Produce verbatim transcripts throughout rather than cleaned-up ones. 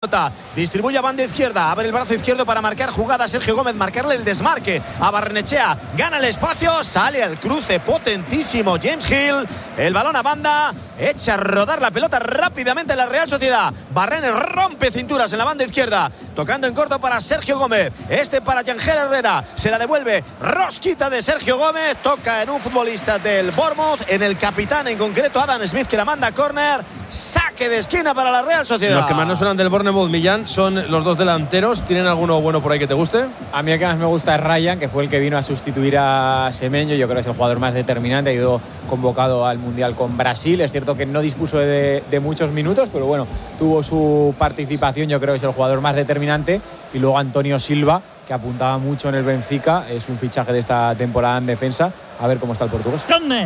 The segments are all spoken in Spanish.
Distribuye a banda izquierda, abre el brazo izquierdo para marcar jugada a Sergio Gómez, marcarle el desmarque a Barrenechea, gana el espacio, sale al cruce potentísimo James Hill, el balón a banda, echa a rodar la pelota rápidamente en la Real Sociedad. Barrenes rompe cinturas en la banda izquierda, tocando en corto para Sergio Gómez, este para Yangel Herrera, se la devuelve, rosquita de Sergio Gómez, toca en un futbolista del Bournemouth, en el capitán en concreto Adam Smith, que la manda a córner. Saque de esquina para la Real Sociedad. Los que más no suenan del Bournemouth, Millán, son los dos delanteros. ¿Tienen alguno bueno por ahí que te guste? A mí el que más me gusta es Ryan, que fue el que vino a sustituir a Semenyo. Yo creo que es el jugador más determinante. Ha ido convocado al Mundial con Brasil. Es cierto que no dispuso de, de muchos minutos, pero bueno, tuvo su participación. Yo creo que es el jugador más determinante. Y luego Antonio Silva, que apuntaba mucho en el Benfica. Es un fichaje de esta temporada en defensa. A ver cómo está el portugués.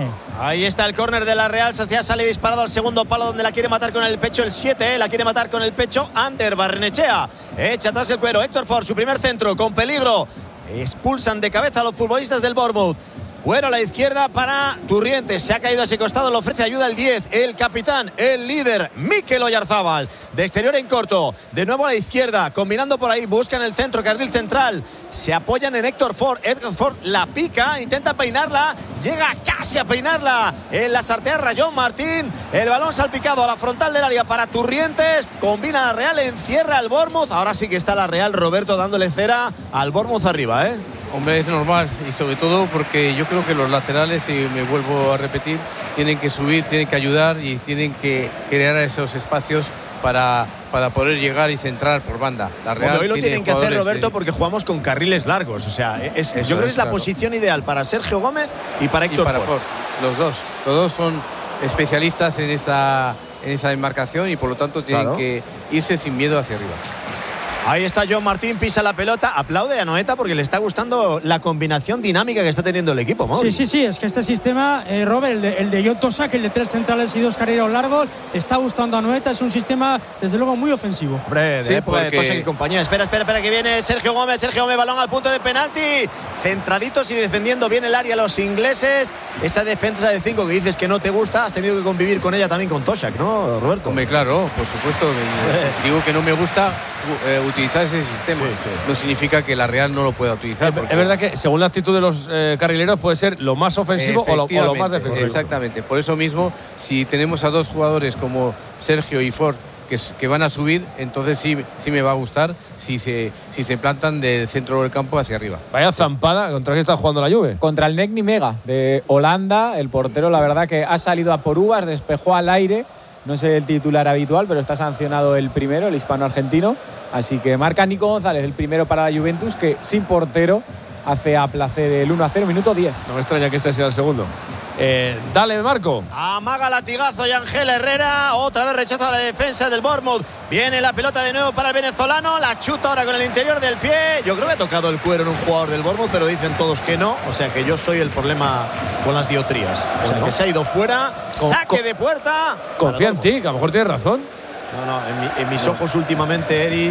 Ahí está el córner de la Real Sociedad. Sale disparado al segundo palo, donde la quiere matar con el pecho el siete. ¿eh? La quiere matar con el pecho Ander Barrenechea. Echa atrás el cuero. Héctor Ford, su primer centro, con peligro. Expulsan de cabeza a los futbolistas del Bournemouth. Cuero a la izquierda para Turrientes. Se ha caído a ese costado, le ofrece ayuda el diez, el capitán, el líder, Mikel Oyarzábal. De exterior en corto, de nuevo a la izquierda, combinando por ahí, buscan el centro, carril central. Se apoyan en Héctor Ford. Héctor Ford la pica, intenta peinarla, llega casi a peinarla en la sartea Rayón Martín. El balón salpicado a la frontal del área para Turrientes. Combina la Real, encierra al Bournemouth. Ahora sí que está la Real, Roberto, dándole cera al Bournemouth arriba, ¿eh? Hombre, es normal, y sobre todo porque yo creo que los laterales, y me vuelvo a repetir, tienen que subir, tienen que ayudar y tienen que crear esos espacios para, para poder llegar y centrar por banda. La Real bueno, hoy lo tiene tienen que hacer, Roberto, de... porque jugamos con carriles largos. O sea, es, Eso yo creo que es, es la claro. posición ideal para Sergio Gómez y para Héctor y para Ford. Ford. Los dos, los dos son especialistas en esta, en esa demarcación y por lo tanto tienen Claro. que irse sin miedo hacia arriba. Ahí está John Martín, pisa la pelota, aplaude a Noeta porque le está gustando la combinación dinámica que está teniendo el equipo, Mauri. Sí, sí, sí, es que este sistema, eh, Robert, el de, el de John Tosak, el de tres centrales y dos carreros largos, está gustando a Noeta, es un sistema desde luego muy ofensivo. Hombre, de Sí, época porque... de Tosak y compañía. Espera, espera, espera, que viene Sergio Gómez, Sergio Gómez, balón al punto de penalti. Centraditos y defendiendo bien el área los ingleses. Esa defensa de cinco que dices que no te gusta, has tenido que convivir con ella también con Tosak, ¿no, Roberto? Hombre, claro, por supuesto. Que, digo que no me gusta eh, utilizar ese sistema. Sí, sí. No significa que la Real no lo pueda utilizar. Es, es verdad que según la actitud de los eh, carrileros puede ser lo más ofensivo o lo, o lo más defensivo. Exactamente. Por eso mismo, si tenemos a dos jugadores como Sergio y Ford que, que van a subir, entonces sí, sí me va a gustar si se, si se plantan del centro del campo hacia arriba. Vaya zampada, ¿contra qué está jugando la Juve? Contra el Negni Mega de Holanda, el portero, la verdad que ha salido a por uvas, despejó al aire. No es el titular habitual, pero está sancionado el primero, el hispano-argentino. Así que marca Nico González, el primero para la Juventus, que sin portero hace a placer el uno a cero, minuto diez. No me extraña que este sea el segundo. Eh, dale, Marco. Amaga latigazo Yangel Herrera. Otra vez rechaza la defensa del Bournemouth. Viene la pelota de nuevo para el venezolano. La chuta ahora con el interior del pie. Yo creo que ha tocado el cuero en un jugador del Bournemouth, pero dicen todos que no. O sea que yo soy el problema con las diotrías. O sea que se ha ido fuera. Con, Saque con, de puerta. Confía en ti, que a lo mejor tienes razón. No, no, en, mi, en mis ojos últimamente, Eri.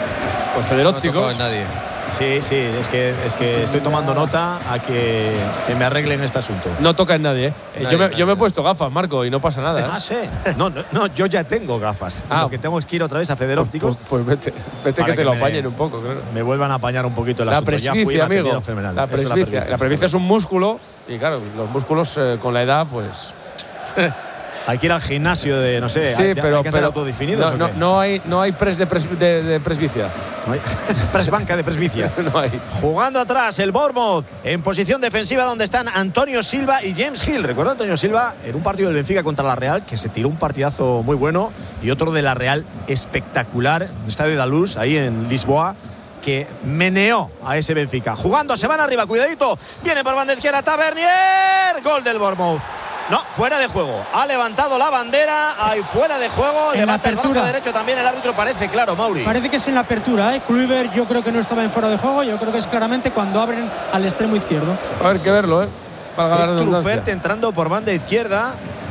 Con Federópticos. No nadie. Sí, sí, es que, es que estoy tomando nota a que, que me arreglen este asunto. No toca en nadie, ¿eh? Nadie, yo, me, nadie. yo me he puesto gafas, Marco, y no pasa nada, ¿eh? Ah, sí. No, no, no, yo ya tengo gafas. Ah. Lo que tengo es que ir otra vez a Federópticos. Pues, pues vete, vete que te que lo me, apañen un poco, claro. Me vuelvan a apañar un poquito el La asunto. Ya fui y presbicia, me amigo. atendieron fenomenal. La Eso es presbicia. La presbicia es un músculo y, claro, los músculos eh, con la edad, pues... Hay que ir al gimnasio de, no sé, Sí, hay, pero, hay que hacer pero autodefinidos. no, no, no hay, no hay pres de, pres, de, de presbicia. No hay presbanca de presbicia. No hay. Jugando atrás el Bournemouth en posición defensiva donde están Antonio Silva y James Hill. Recuerdo a Antonio Silva en un partido del Benfica contra la Real que se tiró un partidazo muy bueno y otro de la Real espectacular en el Estadio da Luz, ahí en Lisboa, que meneó a ese Benfica. Jugando, se van arriba, cuidadito. Viene por banda izquierda Tavernier. Gol del Bournemouth. No, fuera de juego. Ha levantado la bandera. Ahí fuera de juego. En Levanta la el apertura. brazo derecho también. El árbitro parece claro, Mauri. Parece que es en la apertura, ¿eh? Kluivert yo creo que no estaba en fuera de juego, yo creo que es claramente cuando abren al extremo izquierdo. A ver, que verlo, ¿eh? Para Es ganar redundancia. Truffert entrando por banda izquierda.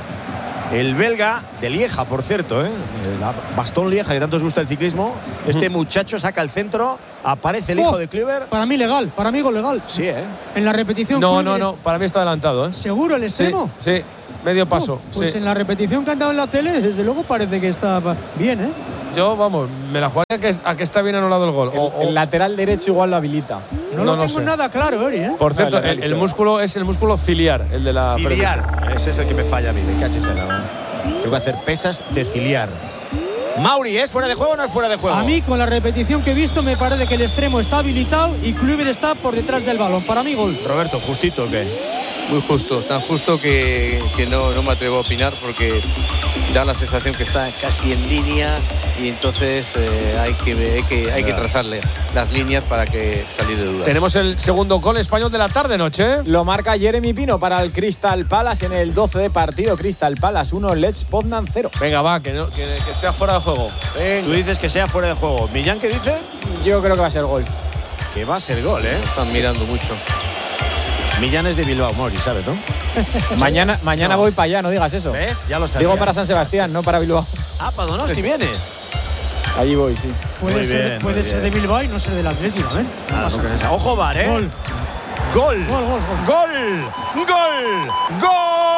El belga de Lieja, por cierto, ¿eh? La Bastón Lieja, que tanto os gusta el ciclismo. Este muchacho saca el centro. Aparece el Oh, hijo de Kluivert. Para mí legal, para mí gol legal. Sí, ¿eh? En la repetición. No, Kluivert no, no. Para mí está adelantado, ¿eh? ¿Seguro el Sí, extremo? sí. Medio paso. Oh, pues sí. en la repetición que han dado en la tele, desde luego parece que está bien, ¿eh? yo, vamos, me la jugaría a que, a que está bien anulado el gol. El, o, o, el lateral derecho igual lo habilita. No, no lo tengo nada claro, Eri, ¿eh? Por cierto, el, el músculo es el músculo ciliar, el de la. Ciliar. Ese es el que me falla a mí, me caches en la. Tengo que hacer pesas de ciliar. Mauri, ¿es fuera de juego o no es fuera de juego? A mí, con la repetición que he visto, me parece que el extremo está habilitado y Kluivert está por detrás del balón. Para mí, gol. Roberto, ¿justito o qué? Muy justo, tan justo que, que no, no me atrevo a opinar porque da la sensación que está casi en línea y entonces eh, hay, que, hay, que, hay que trazarle las líneas para que salir de duda. Tenemos el segundo gol español de la tarde-noche. Lo marca Jeremy Pino para el Crystal Palace en el doce de partido. Crystal Palace uno, Lech Poznan cero. Venga, va, que, no, que, que sea fuera de juego. Venga. Tú dices que sea fuera de juego. ¿Millán qué dice? Yo creo que va a ser gol. Que va a ser gol, ¿eh? Están mirando mucho. Millán es de Bilbao, Mori, ¿sabes, no? mañana mañana no. voy para allá, no digas eso. ¿Ves? Ya lo sabía. Digo para San Sebastián, no para Bilbao. Ah, para Donosti vienes. Allí voy, sí. Puede Muy ser, bien, puede muy ser bien. de Bilbao y no ser del Atlético, ¿eh? No Ah, pasa no, nada. que- Ojo, Var, ¿eh? Gol. Gol. Gol, gol, gol. Gol. Gol.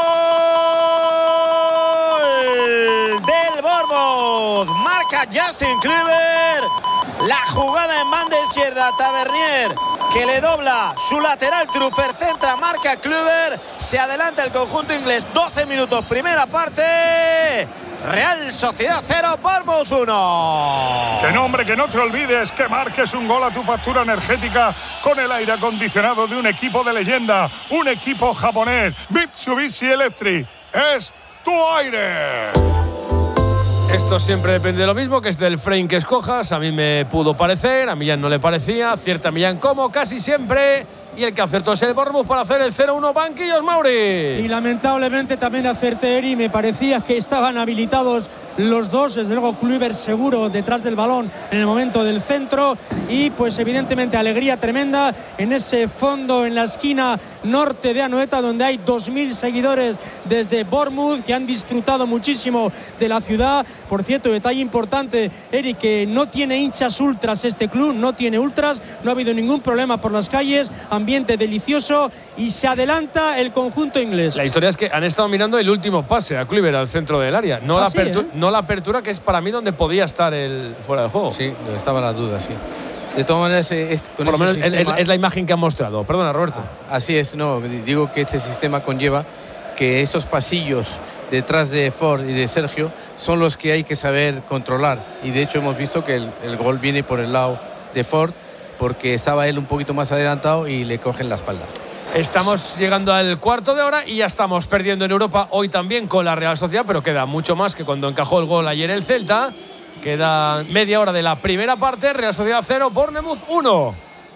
Gol del Bournemouth. Marca Justin Kluivert. La jugada en banda izquierda, Tavernier, que le dobla su lateral, Truffert centra, marca Kluivert, se adelanta el conjunto inglés, doce minutos, primera parte, Real Sociedad cero, Bournemouth uno. Que no, hombre, que no te olvides que marques un gol a tu factura energética con el aire acondicionado de un equipo de leyenda, un equipo japonés, Mitsubishi Electric, es tu aire. Esto siempre depende de lo mismo, que es del frame que escojas. A mí me pudo parecer, a Millán no le parecía. Cierta Millán como casi siempre. Y el que acertó es el Bournemouth para hacer el cero uno. Banquillos, Mauri. Y lamentablemente también acerté, Eri. Me parecía que estaban habilitados los dos. Desde luego Kluivert seguro detrás del balón en el momento del centro. Y pues evidentemente alegría tremenda en ese fondo, en la esquina norte de Anoeta, donde hay dos mil seguidores desde Bournemouth que han disfrutado muchísimo de la ciudad. Por cierto, detalle importante, Eri, que no tiene hinchas ultras este club. No tiene ultras. No ha habido ningún problema por las calles. Ambiente delicioso y se adelanta el conjunto inglés. La historia es que han estado mirando el último pase a Kluivert al centro del área, no, Ah, la sí, apertu- ¿eh? no la apertura, que es para mí donde podía estar el fuera de juego. Sí, estaba la duda, sí. De todas maneras, es, con Por lo ese menos es, sistema, es- es la imagen que han mostrado. Perdona, Roberto. así es, no, digo que este sistema conlleva que esos pasillos detrás de Ford y de Sergio son los que hay que saber controlar. Y de hecho hemos visto que el, el gol viene por el lado de Ford, porque estaba él un poquito más adelantado y le cogen la espalda. Estamos llegando al cuarto de hora y ya estamos perdiendo en Europa hoy también con la Real Sociedad, pero queda mucho más que cuando encajó el gol ayer el Celta. Queda media hora de la primera parte. Real Sociedad cero, Bournemouth uno.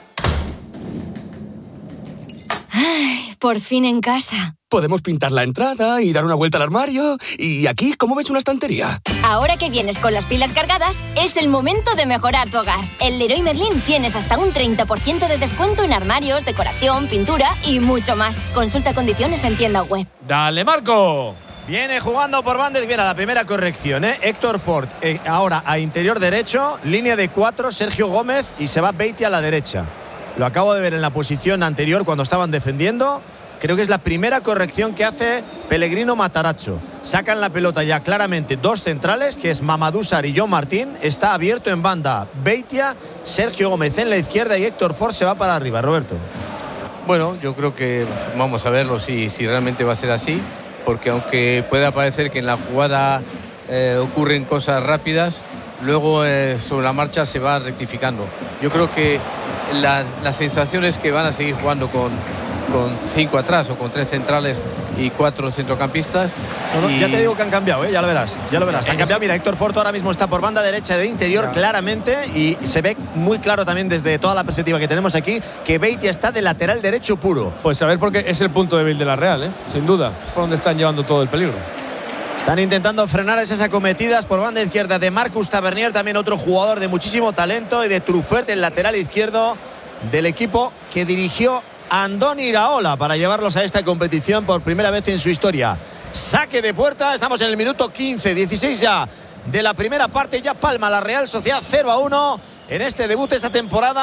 Ay, por fin en casa. Podemos pintar la entrada y dar una vuelta al armario. Y aquí, ¿cómo ves una estantería? Ahora que vienes con las pilas cargadas, es el momento de mejorar tu hogar. En Leroy Merlin tienes hasta un treinta por ciento de descuento en armarios, decoración, pintura y mucho más. Consulta condiciones en tienda web. Dale, Marco. Viene jugando por banda. Mira, la primera corrección, ¿eh? Héctor Ford, eh, ahora a interior derecho, línea de cuatro, Sergio Gómez, y se va Beatty a la derecha. Lo acabo de ver en la posición anterior cuando estaban defendiendo. Creo que es la primera corrección que hace Pellegrino Matarazzo. Sacan la pelota ya claramente dos centrales, que es Mamadou Sarr y John Martín. Está abierto en banda Beitia, Sergio Gómez en la izquierda y Héctor Ford se va para arriba. Roberto. Bueno, yo creo que vamos a verlo si, si realmente va a ser así, porque aunque pueda parecer que en la jugada eh, ocurren cosas rápidas, luego eh, sobre la marcha se va rectificando. Yo creo que la, la sensación es que van a seguir jugando con, con cinco atrás o con tres centrales y cuatro centrocampistas. No, no, y... Ya te digo que han cambiado, ¿eh? Ya lo verás. Ya lo verás. Han cambiado. Mira, Héctor Ford ahora mismo está por banda derecha de interior, ya. claramente, y se ve muy claro también desde toda la perspectiva que tenemos aquí que Beitia está de lateral derecho puro. Pues a ver, porque es el punto débil de la Real, ¿eh? Sin duda. Por donde están llevando todo el peligro. Están intentando frenar esas acometidas por banda izquierda de Marcus Tavernier, también otro jugador de muchísimo talento, y de Truffert, el lateral izquierdo del equipo que dirigió Andoni Iraola para llevarlos a esta competición por primera vez en su historia. Saque de puerta, estamos en el minuto quince, dieciséis ya de la primera parte. Ya palma la Real Sociedad cero a uno en este debut esta temporada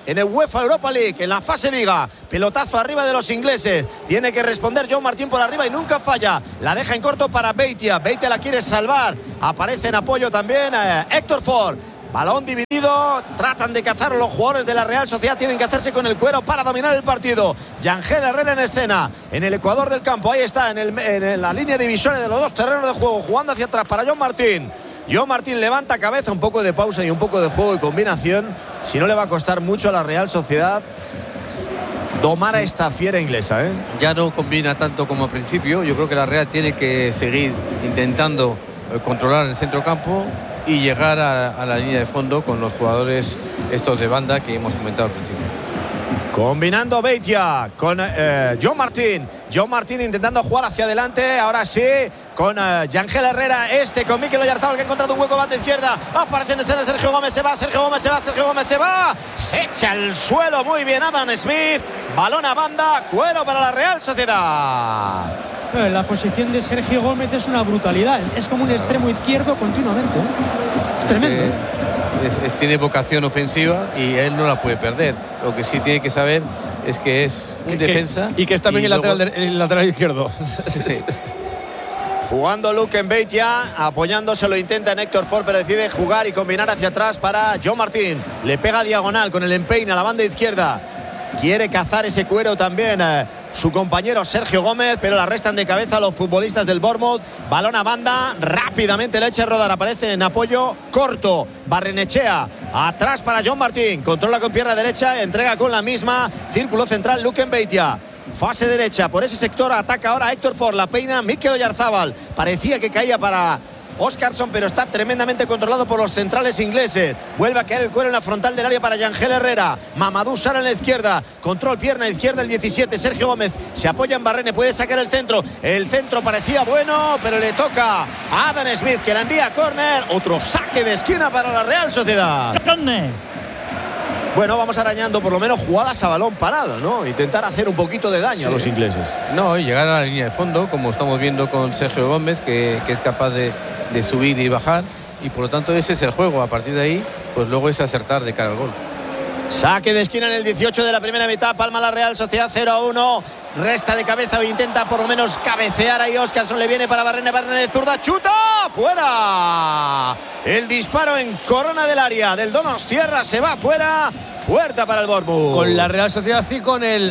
en el UEFA Europa League, en la fase Liga. Pelotazo arriba de los ingleses. Tiene que responder John Martín por arriba y nunca falla. La deja en corto para Beitia. Beitia la quiere salvar. Aparece en apoyo también eh, Héctor Ford. Balón dividido, tratan de cazar los jugadores de la Real Sociedad, tienen que hacerse con el cuero para dominar el partido. Yangel Herrera en escena, en el ecuador del campo, ahí está, en, el, en la línea divisoria de los dos terrenos de juego, jugando hacia atrás para John Martín. John Martín levanta cabeza, un poco de pausa y un poco de juego y combinación. Si no, le va a costar mucho a la Real Sociedad domar a esta fiera inglesa, ¿eh? Ya no combina tanto como al principio. Yo creo que la Real tiene que seguir intentando controlar el centro campo y llegar a, a la línea de fondo con los jugadores estos de banda que hemos comentado al principio. Combinando Beitia con eh, John Martín. John Martín intentando jugar hacia adelante. Ahora sí, con eh, Yangel Herrera. Este con Mikel Oyarzabal, que ha encontrado un hueco banda izquierda. Aparece en escena Sergio Gómez. Se va, Sergio Gómez se va, Sergio Gómez se va. Se echa al suelo. Muy bien, Adam Smith. Balón a banda. Cuero para la Real Sociedad. La posición de Sergio Gómez es una brutalidad. Es, es como un extremo izquierdo continuamente. Es tremendo. Es, es, tiene vocación ofensiva y él no la puede perder. Lo que sí tiene que saber es que es un que, defensa. Y que está bien el, luego... lateral, el lateral izquierdo. Sí. Jugando Luke en Beitia, apoyándose, lo intenta en Héctor Ford, pero decide jugar y combinar hacia atrás para John Martín. Le pega diagonal con el empeine a la banda izquierda. Quiere cazar ese cuero también eh, su compañero Sergio Gómez, pero la restan de cabeza los futbolistas del Bournemouth. Balón a banda, rápidamente le echa a rodar, aparece en apoyo corto Barrenechea, atrás para John Martín, controla con pierna derecha, entrega con la misma, círculo central Luke en Beitia. Fase derecha, por ese sector ataca ahora Héctor Ford, la peina Mikel Oyarzabal. Parecía que caía para Oscarson, pero está tremendamente controlado por los centrales ingleses. Vuelve a caer el cuero en la frontal del área para Yangel Herrera. Mamadou Sarr en la izquierda. Control pierna izquierda el diecisiete. Sergio Gómez se apoya en Barrene. Puede sacar el centro. El centro parecía bueno, pero le toca a Adam Smith, que la envía a córner. Otro saque de esquina para la Real Sociedad. Bueno, vamos arañando por lo menos jugadas a balón parado, ¿no? Intentar hacer un poquito de daño, sí, a los ingleses. No, y llegar a la línea de fondo, como estamos viendo con Sergio Gómez, que, que es capaz de, de subir y bajar. Y por lo tanto ese es el juego. A partir de ahí, pues luego es acertar de cara al gol. Saque de esquina en el dieciocho de la primera mitad. Palma la Real Sociedad cero a uno. Resta de cabeza o intenta por lo menos cabecear ahí. Oscarson le viene para Barrene. Barrene de zurda. ¡Chuta! ¡Fuera! El disparo en corona del área del Donostiarra se va fuera. Puerta para el Bournemouth. Con la Real Sociedad y con el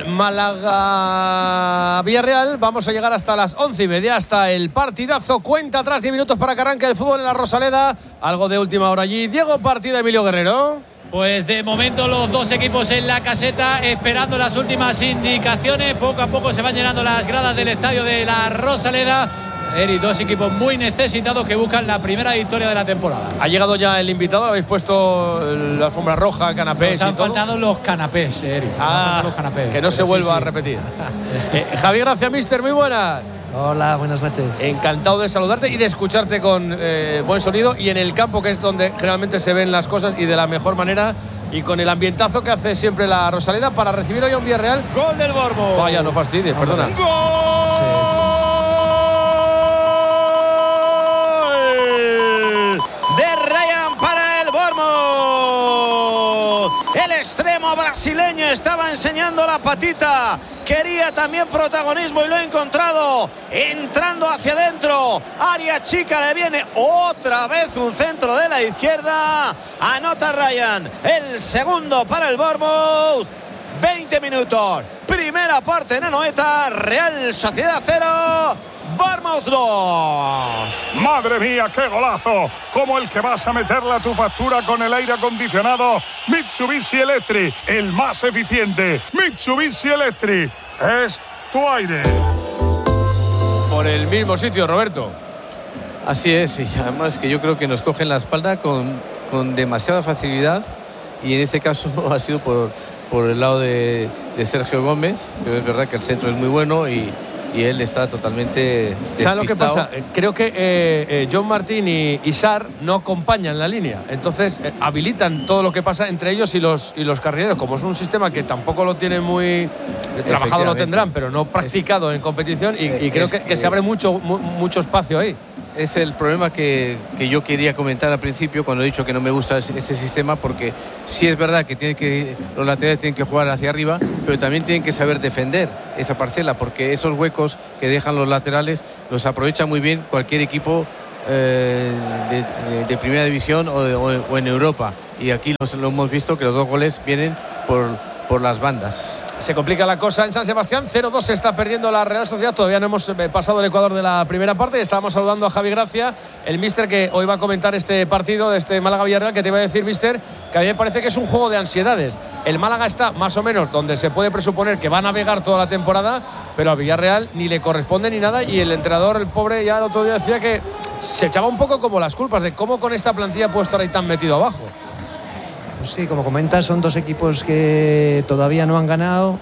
Málaga Villarreal vamos a llegar hasta las once y media, hasta el partidazo. Cuenta atrás, diez minutos para que arranque el fútbol en la Rosaleda. Algo de última hora allí. Diego, partida, Emilio Guerrero. Pues de momento los dos equipos en la caseta esperando las últimas indicaciones. Poco a poco se van llenando las gradas del estadio de la Rosaleda. Eri, dos equipos muy necesitados que buscan la primera victoria de la temporada. ¿Ha llegado ya el invitado? ¿Habéis puesto la alfombra roja, canapés? Nos han y todo? faltado los canapés, Eri. Ah, los canapés. Que no se vuelva sí, sí. a repetir. eh, Javier Gracia, mister, muy buenas. Hola, buenas noches. Encantado de saludarte y de escucharte con eh, buen sonido y en el campo, que es donde generalmente se ven las cosas y de la mejor manera, y con el ambientazo que hace siempre la Rosaleda para recibir hoy a un Villarreal. Gol del Bournemouth. Vaya, no fastidies, no, perdona. ¡Gol! Sí, sí. De Ryan para el Bournemouth. El extremo brasileño estaba enseñando la patita. Quería también protagonismo y lo ha encontrado. Entrando hacia adentro. Área chica, le viene otra vez un centro de la izquierda. Anota Ryan. El segundo para el Bournemouth. veinte minutos. Primera parte en Anoeta. Real Sociedad cero. Bournemouth dos. Madre mía, qué golazo. Como el que vas a meterle a tu factura con el aire acondicionado Mitsubishi Electric. El más eficiente. Mitsubishi Electric. Es tu aire. Por el mismo sitio, Roberto. Así es. Y además que yo creo que nos cogen la espalda con, con demasiada facilidad. Y en este caso ha sido por, por el lado de, de Sergio Gómez. Pero es verdad que el centro es muy bueno y... y él está totalmente despistado. ¿Sabes lo que pasa? Creo que eh, eh, John Martín y, y Sarr no acompañan la línea, entonces eh, habilitan todo lo que pasa entre ellos y los, y los carrileros. Como es un sistema que tampoco lo tienen muy trabajado, lo tendrán, pero no practicado en competición, y, y creo que, que se abre mucho, mu, mucho espacio ahí. es el problema que, que yo quería comentar al principio cuando he dicho que no me gusta este sistema, porque sí es verdad que, tiene que los laterales tienen que jugar hacia arriba, pero también tienen que saber defender esa parcela, porque esos huecos que dejan los laterales los aprovecha muy bien cualquier equipo eh, de, de, de primera división o, de, o, o en Europa. Y aquí los, lo hemos visto que los dos goles vienen por, por las bandas. Se complica la cosa en San Sebastián. cero dos se está perdiendo la Real Sociedad. Todavía no hemos pasado el Ecuador de la primera parte. Estábamos saludando a Javi Gracia, el míster que hoy va a comentar este partido de este Málaga-Villarreal, que te iba a decir, míster, que a mí me parece que es un juego de ansiedades. El Málaga está más o menos donde se puede presuponer que va a navegar toda la temporada, pero a Villarreal ni le corresponde ni nada, y el entrenador, el pobre, ya el otro día decía que se echaba un poco como las culpas de cómo con esta plantilla puede estar ahí tan metido abajo. Pues sí, como comentas, son dos equipos que todavía no han ganado,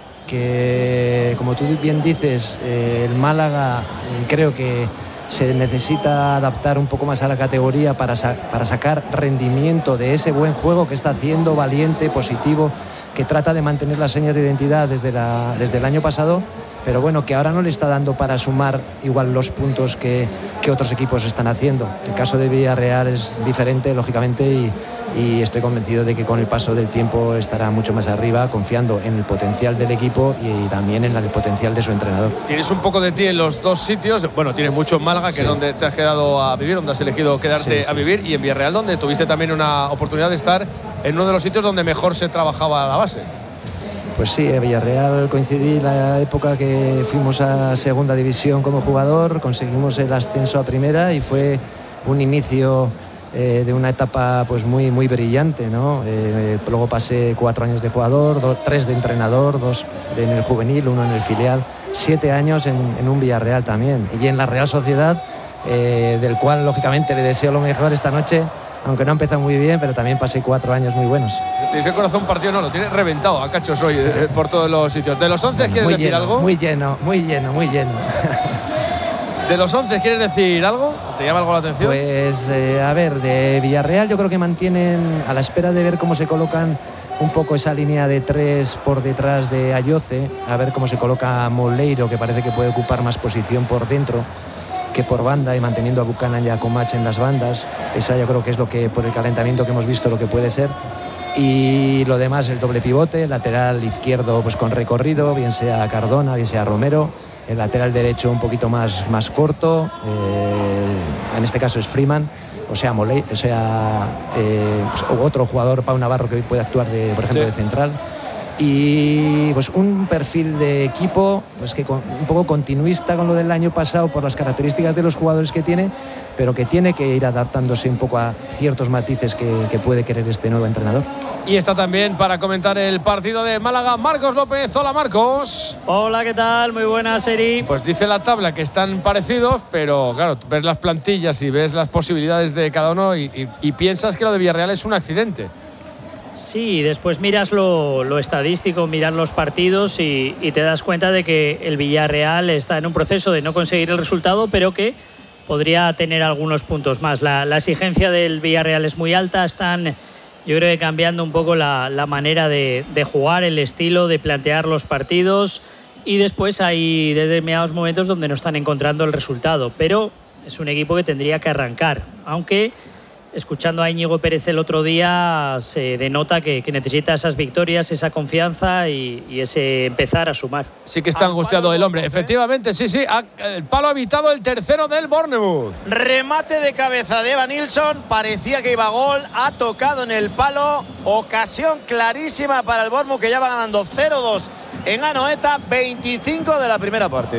que como tú bien dices, eh, el Málaga creo que se necesita adaptar un poco más a la categoría para, sa- para sacar rendimiento de ese buen juego que está haciendo, valiente, positivo, que trata de mantener las señas de identidad desde, la, desde el año pasado, pero bueno, que ahora no le está dando para sumar igual los puntos que, que otros equipos están haciendo. El caso de Villarreal es diferente, lógicamente, y, y estoy convencido de que con el paso del tiempo estará mucho más arriba, confiando en el potencial del equipo y también en el potencial de su entrenador. Tienes un poco de ti en los dos sitios. Bueno, tienes mucho en Málaga, que sí, es donde te has quedado a vivir, donde has elegido quedarte sí, sí, a vivir, sí. Y en Villarreal, donde tuviste también una oportunidad de estar en uno de los sitios donde mejor se trabajaba la base. Pues sí, en Villarreal coincidí la época que fuimos a segunda división como jugador, conseguimos el ascenso a primera y fue un inicio eh, de una etapa pues muy, muy brillante, ¿no? Eh, luego pasé cuatro años de jugador, do, tres de entrenador, dos en el juvenil, uno en el filial, siete años en, en un Villarreal también. Y en la Real Sociedad, eh, del cual lógicamente le deseo lo mejor esta noche, aunque no ha empezado muy bien, pero también pasé cuatro años muy buenos. Ese corazón partido no, lo tiene reventado a cachos hoy eh, por todos los sitios. ¿De los once bueno, quieres decir lleno, algo? Muy lleno, muy lleno, muy lleno. ¿De los once quieres decir algo? ¿Te llama algo la atención? Pues, eh, a ver, de Villarreal yo creo que mantienen, a la espera de ver cómo se colocan un poco esa línea de tres por detrás de Ayoce, a ver cómo se coloca Moleiro, que parece que puede ocupar más posición por dentro que por banda, y manteniendo a Buchanan y a Comach en las bandas. Esa yo creo que es lo que, por el calentamiento que hemos visto, lo que puede ser. Y lo demás, el doble pivote, lateral izquierdo pues con recorrido, bien sea Cardona, bien sea Romero, el lateral derecho un poquito más, más corto, eh, en este caso es Freeman, o sea, Moley, o sea eh, pues, otro jugador, Pau Navarro, que hoy puede actuar de, por ejemplo, sí, de central. Y pues un perfil de equipo pues que con, un poco continuista con lo del año pasado por las características de los jugadores que tiene, pero que tiene que ir adaptándose un poco a ciertos matices que, que puede querer este nuevo entrenador. Y está también para comentar el partido de Málaga Marcos López. Hola, Marcos. Hola, ¿qué tal? Muy buenas, Eri. Pues dice la tabla que están parecidos, pero claro, ves las plantillas y ves las posibilidades de cada uno y, y, y piensas que lo de Villarreal es un accidente. Sí, después miras lo, lo estadístico, miras los partidos y, y te das cuenta de que el Villarreal está en un proceso de no conseguir el resultado, pero que podría tener algunos puntos más. La, la exigencia del Villarreal es muy alta, están, yo creo que cambiando un poco la, la manera de, de jugar, el estilo, de plantear los partidos, y después hay determinados momentos donde no están encontrando el resultado, pero es un equipo que tendría que arrancar, aunque escuchando a Íñigo Pérez el otro día se denota que, que necesita esas victorias, esa confianza y, y ese empezar a sumar. Sí que está angustiado el hombre, efectivamente, sí, sí, ha, el palo ha evitado el tercero del Bournemouth. Remate de cabeza de Evan Nilsson, parecía que iba a gol, ha tocado en el palo, ocasión clarísima para el Bournemouth, que ya va ganando cero dos en Anoeta, veinticinco de la primera parte.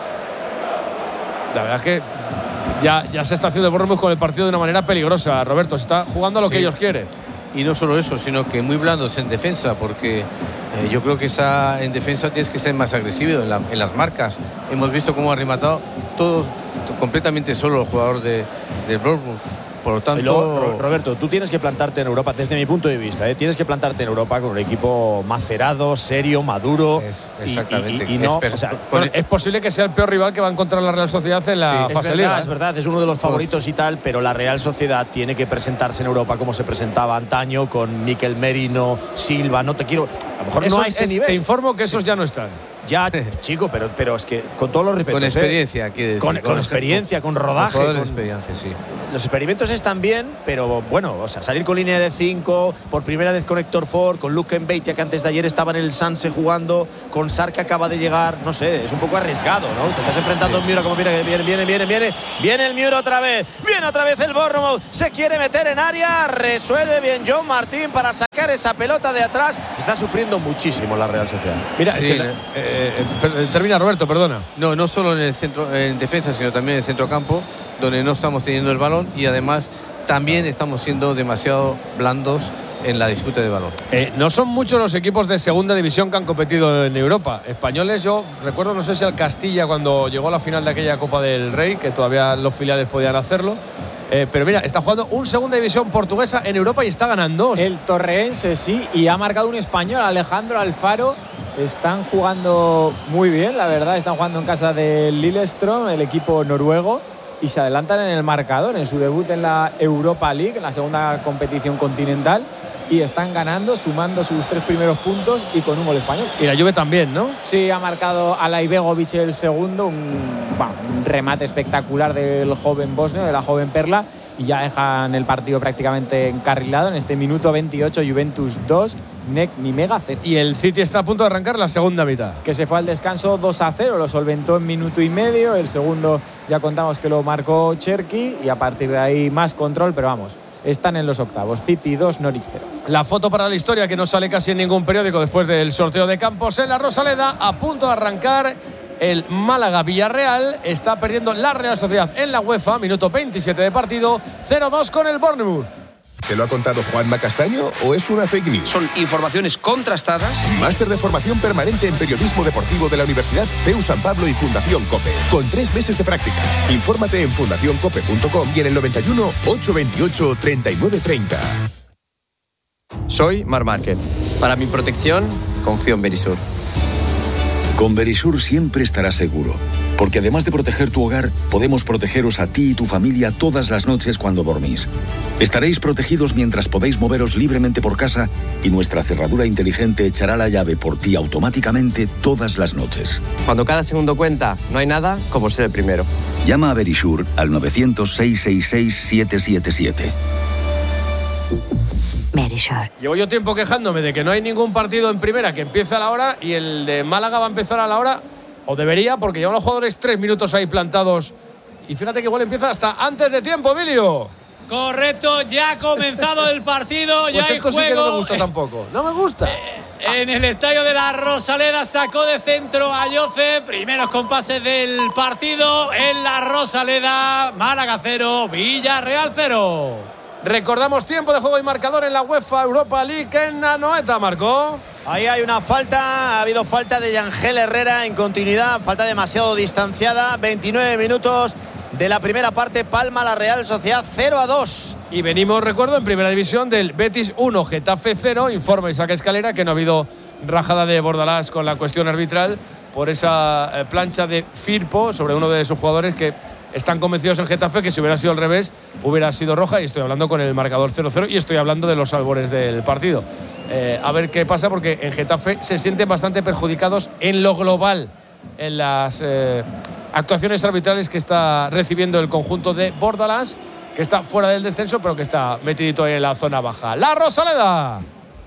La verdad es que Ya, ya se está haciendo el Bournemouth con el partido de una manera peligrosa, Roberto. Se está jugando a lo sí. que ellos quieren. Y no solo eso, sino que muy blandos en defensa, porque eh, yo creo que esa, en defensa tienes que ser más agresivo en, la, en las marcas. Hemos visto cómo ha rematado todo, todo completamente solo el jugador de, de Bournemouth. Por lo tanto, luego, Roberto, tú tienes que plantarte en Europa, desde mi punto de vista, ¿eh? Tienes que plantarte en Europa con un equipo macerado, serio, maduro. Es, exactamente. Y, y, y no, es, o sea, bueno, es posible que sea el peor rival que va a encontrar la Real Sociedad en la sí, fase es verdad, liga. Es verdad, es uno de los favoritos y tal, pero la Real Sociedad tiene que presentarse en Europa como se presentaba antaño, con Mikel Merino, Silva. No te quiero. A lo mejor Eso no a ese es, nivel. Te informo que esos ya no están. Ya, chico, pero, pero es que con todos los respetos. Con experiencia, ¿eh? quiere decir. Con, con, con experiencia, con rodaje. Con con experiencia, sí. Los experimentos están bien, pero bueno, o sea, salir con línea de cinco, por primera vez con Héctor Ford, con Luke Mbeitia, que antes de ayer estaba en el Sanse jugando, con Sar, que acaba de llegar, no sé, es un poco arriesgado, ¿no? Te estás enfrentando a un Miura como viene, viene, viene, viene, viene, viene el Miura otra vez, viene otra vez el Bournemouth, se quiere meter en área, resuelve bien John Martín para sacar esa pelota de atrás, está sufriendo muchísimo la Real Sociedad. Mira, Sí, el, ¿no? eh, eh, termina Roberto, perdona. No, no solo en el centro, en defensa, sino también en el centrocampo, donde no estamos teniendo el balón y además también estamos siendo demasiado blandos en la disputa de balón. Eh, no son muchos los equipos de segunda división que han competido en Europa. Españoles, yo recuerdo, no sé si al Castilla cuando llegó a la final de aquella Copa del Rey, que todavía los filiales podían hacerlo. Eh, pero mira, está jugando un segunda división portuguesa en Europa y está ganando. El Torreense, sí, y ha marcado un español, Alejandro Alfaro. Están jugando muy bien, la verdad. Están jugando en casa del Lillestrøm, el equipo noruego, y se adelantan en el marcador en su debut en la Europa League, en la segunda competición continental, y están ganando, sumando sus tres primeros puntos y con un gol español. Y la Juve también, ¿no? Sí, ha marcado Alay Begovic el segundo, un, bueno, un remate espectacular del joven bosnio, de la joven perla, y ya dejan el partido prácticamente encarrilado en este minuto veintiocho. Juventus dos, N E C Nimega cero. Y el City está a punto de arrancar la segunda mitad. Que se fue al descanso dos a cero, lo solventó en minuto y medio. El segundo ya contamos que lo marcó Cherki, y a partir de ahí más control, pero vamos, están en los octavos. City dos, Norwich cero. La foto para la historia, que no sale casi en ningún periódico después del sorteo de Campos en la Rosaleda. A punto de arrancar el Málaga-Villarreal. Está perdiendo la Real Sociedad en la UEFA. Minuto veintisiete de partido. cero dos con el Bournemouth. ¿Te lo ha contado Juanma Castaño o es una fake news? Son informaciones contrastadas. Máster de formación permanente en periodismo deportivo de la Universidad C E U San Pablo y Fundación COPE. Con tres meses de prácticas. Infórmate en fundación cope punto com y en el noventa y uno, ochocientos veintiocho, treinta y nueve treinta. Soy Mar Márquez. Para mi protección, confío en Verisur. Con Verisur siempre estarás seguro, porque además de proteger tu hogar, podemos protegeros a ti y tu familia todas las noches cuando dormís. Estaréis protegidos mientras podéis moveros libremente por casa y nuestra cerradura inteligente echará la llave por ti automáticamente todas las noches. Cuando cada segundo cuenta, no hay nada como ser el primero. Llama a Verisur al novecientos, seiscientos sesenta y seis, setecientos setenta y siete. Verisur. Llevo yo tiempo quejándome de que no hay ningún partido en primera que empiece a la hora, y el de Málaga va a empezar a la hora, o debería, porque llevan los jugadores tres minutos ahí plantados. Y fíjate que igual empieza hasta antes de tiempo, Emilio. Correcto, ya ha comenzado el partido, Pues ya hay esto juego. sí que no me gusta tampoco. No me gusta. En el estadio de la Rosaleda sacó de centro a Yoce. Primeros compases del partido en la Rosaleda. Málaga cero, Villarreal cero. Recordamos tiempo de juego y marcador en la UEFA Europa League en Anoeta, Marcó. Ahí hay una falta, ha habido falta de Yangel Herrera en continuidad, falta demasiado distanciada. veintinueve minutos de la primera parte, palma la Real Sociedad cero a dos. Y venimos, recuerdo, en primera división del Betis uno, Getafe cero. Informa Isaac Escalera que no ha habido rajada de Bordalás con la cuestión arbitral por esa eh, plancha de Firpo sobre uno de sus jugadores, que están convencidos en Getafe que si hubiera sido al revés hubiera sido roja, y estoy hablando con el marcador cero cero y estoy hablando de los albores del partido. Eh, a ver qué pasa, porque en Getafe se sienten bastante perjudicados en lo global en las eh, actuaciones arbitrales que está recibiendo el conjunto de Bordalás, que está fuera del descenso pero que está metidito en la zona baja. La Rosaleda,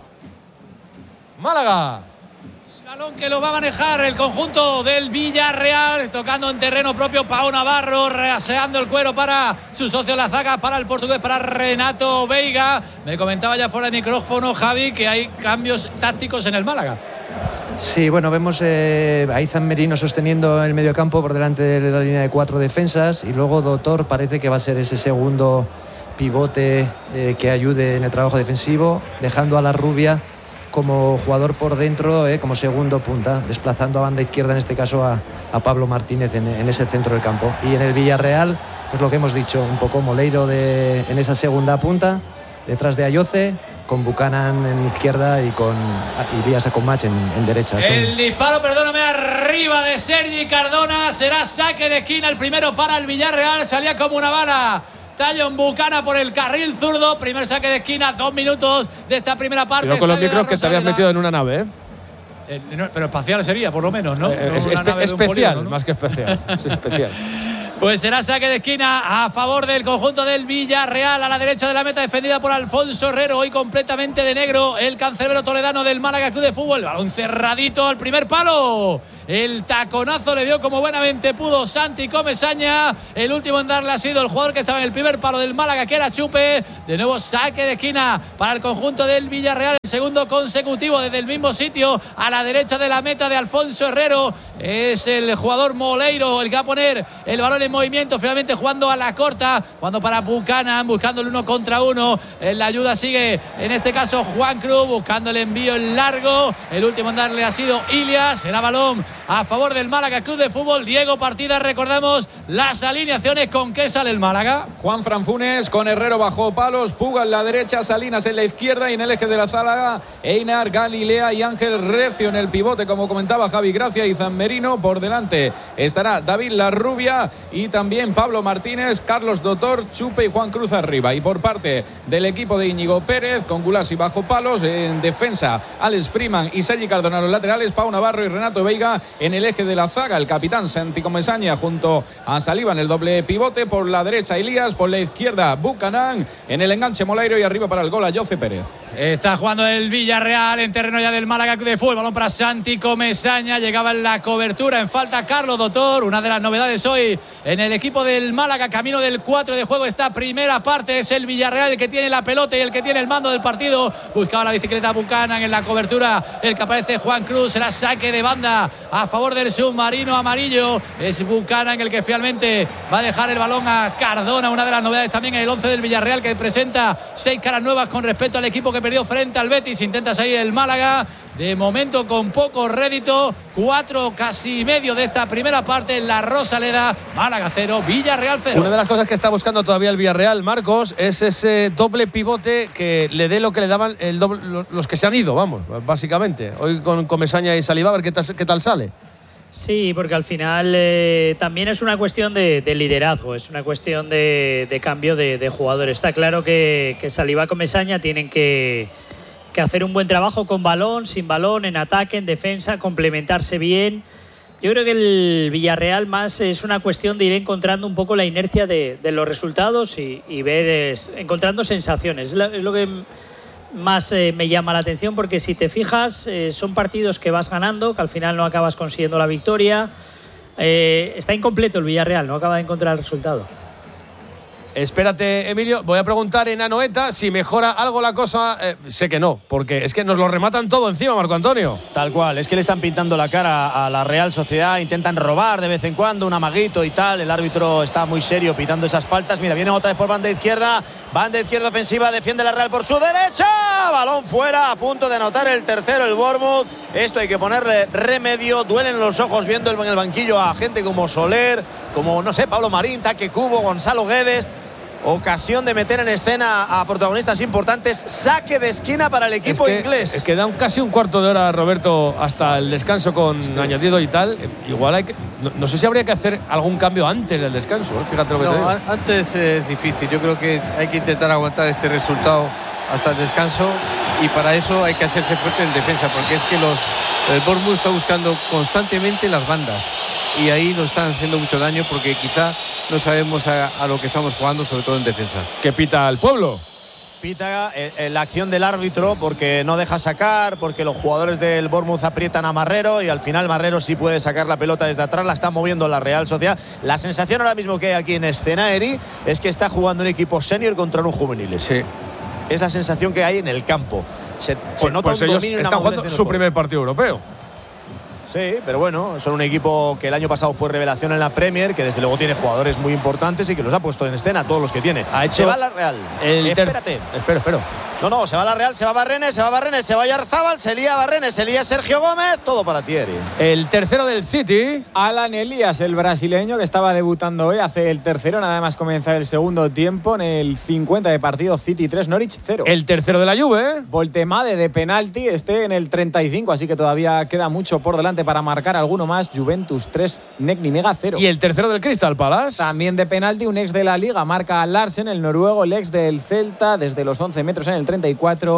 Málaga. Balón que lo va a manejar el conjunto del Villarreal, tocando en terreno propio Pau Navarro, reaseando el cuero para su socio la zaga, para el portugués, para Renato Veiga. Me comentaba ya fuera de micrófono, Javi, que hay cambios tácticos en el Málaga. Sí, bueno, vemos eh, a Izan Merino sosteniendo el mediocampo por delante de la línea de cuatro defensas, y luego Dotor parece que va a ser ese segundo pivote eh, que ayude en el trabajo defensivo, dejando a la Rubia como jugador por dentro, eh, como segundo punta, desplazando a banda izquierda en este caso a, a Pablo Martínez en, en ese centro del campo. Y en el Villarreal, pues lo que hemos dicho, un poco Moleiro de, en esa segunda punta, detrás de Ayoce, con Buchanan en izquierda y con Ilías Akomach en, en derecha. Son... El disparo, perdóname, arriba de Sergi Cardona, será saque de esquina, el primero para el Villarreal, salía como una bala Tayon Buchanan por el carril zurdo. Primer saque de esquina, dos minutos de esta primera parte. Pero con los micros que te habías metido en una nave, ¿eh? Eh, no, pero espacial sería, por lo menos, ¿no? Eh, no es, una espe- nave de un especial, polígono, ¿no? más que especial. Es especial. Pues será saque de esquina a favor del conjunto del Villarreal, a la derecha de la meta, defendida por Alfonso Herrero, hoy completamente de negro, el cancerbero toledano del Málaga Club de Fútbol. Balón cerradito al primer palo. El taconazo le dio como buenamente pudo Santi Comesaña. El último en darle ha sido el jugador que estaba en el primer palo del Málaga, que era Chupe. De nuevo saque de esquina para el conjunto del Villarreal, el segundo consecutivo desde el mismo sitio, a la derecha de la meta de Alfonso Herrero. Es el jugador Moleiro el que va a poner el balón en movimiento, finalmente jugando a la corta, jugando para Buchanan, buscando el uno contra uno. En la ayuda sigue, en este caso, Juan Cruz, buscando el envío en largo. El último en darle ha sido Ilias. Será balón a favor del Málaga Club de Fútbol. Diego Partida, recordamos las alineaciones. ¿Con qué sale el Málaga? Juan Franfunes con Herrero bajo palos, Puga en la derecha, Salinas en la izquierda, y en el eje de la zaga Einar, Galilea y Ángel Recio en el pivote, como comentaba Javi Gracia y Zan Merino. Por delante estará David Larrubia y también Pablo Martínez, Carlos Dotor, Chupe y Juan Cruz arriba. Y por parte del equipo de Íñigo Pérez, con Gulasi bajo palos, en defensa Alex Freeman y Sergi Cardona a los laterales, Pau Navarro y Renato Veiga en el eje de la zaga, el capitán Santi Comesaña junto a Saliba en el doble pivote, por la derecha Elías, por la izquierda Buchanan, en el enganche Moleiro y arriba para el gol a Jose Pérez. Está jugando el Villarreal en terreno ya del Málaga Club de Fútbol. Balón para Santi Comesaña, llegaba en la cobertura, en falta Carlos Dotor. Una de las novedades hoy en el equipo del Málaga, camino del cuatro de juego esta primera parte. Es el Villarreal el que tiene la pelota y el que tiene el mando del partido. Buscaba la bicicleta Buchanan en la cobertura, el que aparece Juan Cruz. Será saque de banda a favor del submarino amarillo. Es Buchanan el que finalmente va a dejar el balón a Cardona. Una de las novedades también en el once del Villarreal, que presenta seis caras nuevas con respecto al equipo que perdió frente al Betis. Intenta salir el Málaga, de momento con poco rédito. Cuatro casi medio de esta primera parte en la Rosaleda. Málaga cero, Villarreal cero. Una de las cosas que está buscando todavía el Villarreal, Marcos, es ese doble pivote que le dé lo que le daban el doble, los que se han ido, vamos, básicamente. Hoy con Comesaña y Saliba, a ver qué tal, qué tal sale. Sí, porque al final eh, también es una cuestión de, de liderazgo, es una cuestión de, de cambio de, de jugadores. Está claro que, que Saliba y Comesaña tienen que, que hacer un buen trabajo con balón, sin balón, en ataque, en defensa, complementarse bien. Yo creo que el Villarreal más es una cuestión de ir encontrando un poco la inercia de, de los resultados y, y ver, es, encontrando sensaciones. Es lo, es lo que más eh, me llama la atención, porque si te fijas, eh, son partidos que vas ganando, que al final no acabas consiguiendo la victoria. Eh, está incompleto el Villarreal, no acaba de encontrar el resultado. Espérate, Emilio, voy a preguntar en Anoeta si mejora algo la cosa. Eh, sé que no, porque es que nos lo rematan todo encima, Marco Antonio. Tal cual, es que le están pintando la cara a la Real Sociedad, intentan robar de vez en cuando un amaguito y tal. El árbitro está muy serio pitando esas faltas. Mira, viene otra vez por banda izquierda, banda izquierda ofensiva, defiende la Real por su derecha, balón fuera, a punto de anotar el tercero el Bournemouth. Esto hay que ponerle remedio. Duelen los ojos viendo en el banquillo a gente como Soler, como, no sé, Pablo Marín, Taque Cubo, Gonzalo Guedes. Ocasión de meter en escena a protagonistas importantes. Saque de esquina para el equipo es que, inglés. Es que da un, casi un cuarto de hora, Roberto, hasta el descanso con sí. añadido y tal. Igual hay que, no, no sé si habría que hacer algún cambio antes del descanso, ¿eh? Fíjate lo que no, te digo. Antes es difícil. Yo creo que hay que intentar aguantar este resultado hasta el descanso, y para eso hay que hacerse fuerte en defensa, porque es que los el Bournemouth está buscando constantemente las bandas y ahí nos están haciendo mucho daño, porque quizá no sabemos a, a lo que estamos jugando, sobre todo en defensa. ¿Qué pita el pueblo? Pita eh, la acción del árbitro, porque no deja sacar, porque los jugadores del Bournemouth aprietan a Marrero y al final Marrero sí puede sacar la pelota desde atrás. La está moviendo la Real Sociedad. La sensación ahora mismo que hay aquí en escena, Eri, es que está jugando un equipo senior contra un juvenil. Sí. Es la sensación que hay en el campo. Se, pues, se nota pues un ellos dominio y una están jugando su primer partido europeo. Sí, pero bueno, son un equipo que el año pasado fue revelación en la Premier, que desde luego tiene jugadores muy importantes y que los ha puesto en escena, todos los que tiene. Ha hecho se va la Real. El Espérate. Espero, espero. No, no, se va la Real, se va Barrenes, se va Barrenes, se va Yarzábal, se lía Barrenes, se lía Sergio Gómez, todo para Thierry. El tercero del City. Alan Elías, el brasileño que estaba debutando hoy, hace el tercero, nada más comenzar el segundo tiempo en el cincuenta de partido. City tres, Norwich cero. El tercero de la Juve. Voltemade de penalti, este en el treinta y cinco, así que todavía queda mucho por delante para marcar alguno más. Juventus tres, Negni Mega cero. Y el tercero del Crystal Palace. También de penalti, un ex de la Liga, marca Larsen, el noruego, el ex del Celta, desde los once metros en el treinta y cuatro.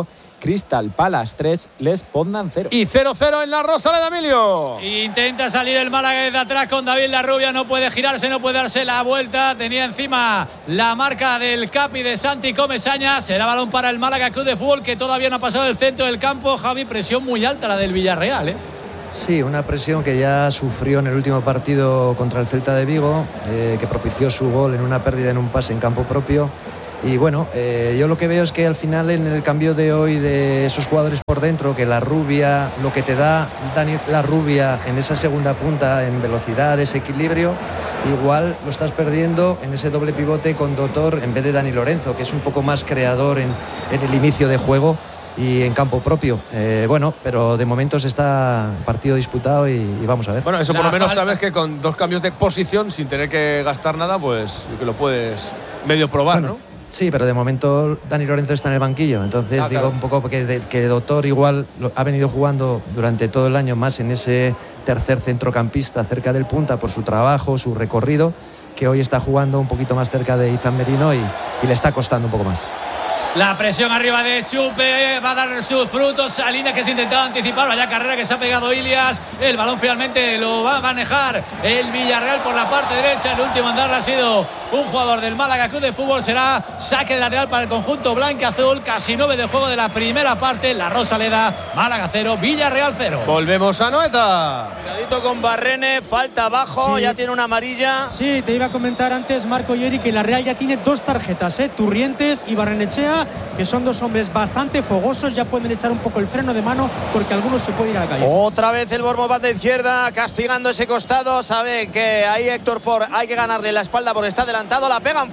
Crystal Palace tres, Les Poznan cero. Y cero cero en la Rosaleda, Emilio. Intenta salir el Málaga desde atrás con David Larrubia, no puede girarse, no puede darse la vuelta. Tenía encima la marca del Capi de Santi Comesaña. Será balón para el Málaga Club de Fútbol, que todavía no ha pasado el centro del campo. Javi, presión muy alta la del Villarreal, ¿eh? Sí, una presión que ya sufrió en el último partido contra el Celta de Vigo, eh, que propició su gol en una pérdida en un pase en campo propio. Y bueno, eh, yo lo que veo es que al final en el cambio de hoy de esos jugadores por dentro, que Larrubia, lo que te da Dani Larrubia en esa segunda punta, en velocidad, desequilibrio, igual lo estás perdiendo en ese doble pivote con Dotor en vez de Dani Lorenzo, que es un poco más creador en, en el inicio de juego y en campo propio. Eh, bueno, pero de momento se está partido disputado y, y vamos a ver. Bueno, eso por La lo menos falta. sabes que con dos cambios de posición, sin tener que gastar nada, pues que lo puedes medio probar, Bueno, ¿no? Sí, pero de momento Dani Lorenzo está en el banquillo, entonces Ah, digo claro. un poco que, de, que Doctor igual lo, ha venido jugando durante todo el año más en ese tercer centrocampista cerca del punta por su trabajo, su recorrido, que hoy está jugando un poquito más cerca de Izan Merino y, y le está costando un poco más. La presión arriba de Chupe va a dar sus frutos. Salinas, que se intentaba anticipar, vaya carrera que se ha pegado Ilias. El balón finalmente lo va a manejar el Villarreal por la parte derecha. El último en darle ha sido un jugador del Málaga Club de Fútbol. Será saque de lateral para el conjunto blanca-azul. Casi nueve de juego de la primera parte. La Rosaleda, Málaga cero, Villarreal cero. Volvemos a Noeta. Cuidadito con Barrene, falta abajo, Sí. ya tiene una amarilla. Sí, te iba a comentar antes, Marco Yeri, que la Real ya tiene dos tarjetas, ¿eh? Turrientes y Barrenechea, que son dos hombres bastante fogosos, ya pueden echar un poco el freno de mano porque algunos se pueden ir a la calle. Otra vez el Bournemouth, banda izquierda, castigando ese costado. Sabe que ahí Héctor Ford hay que ganarle la espalda porque está adelantado. La pegan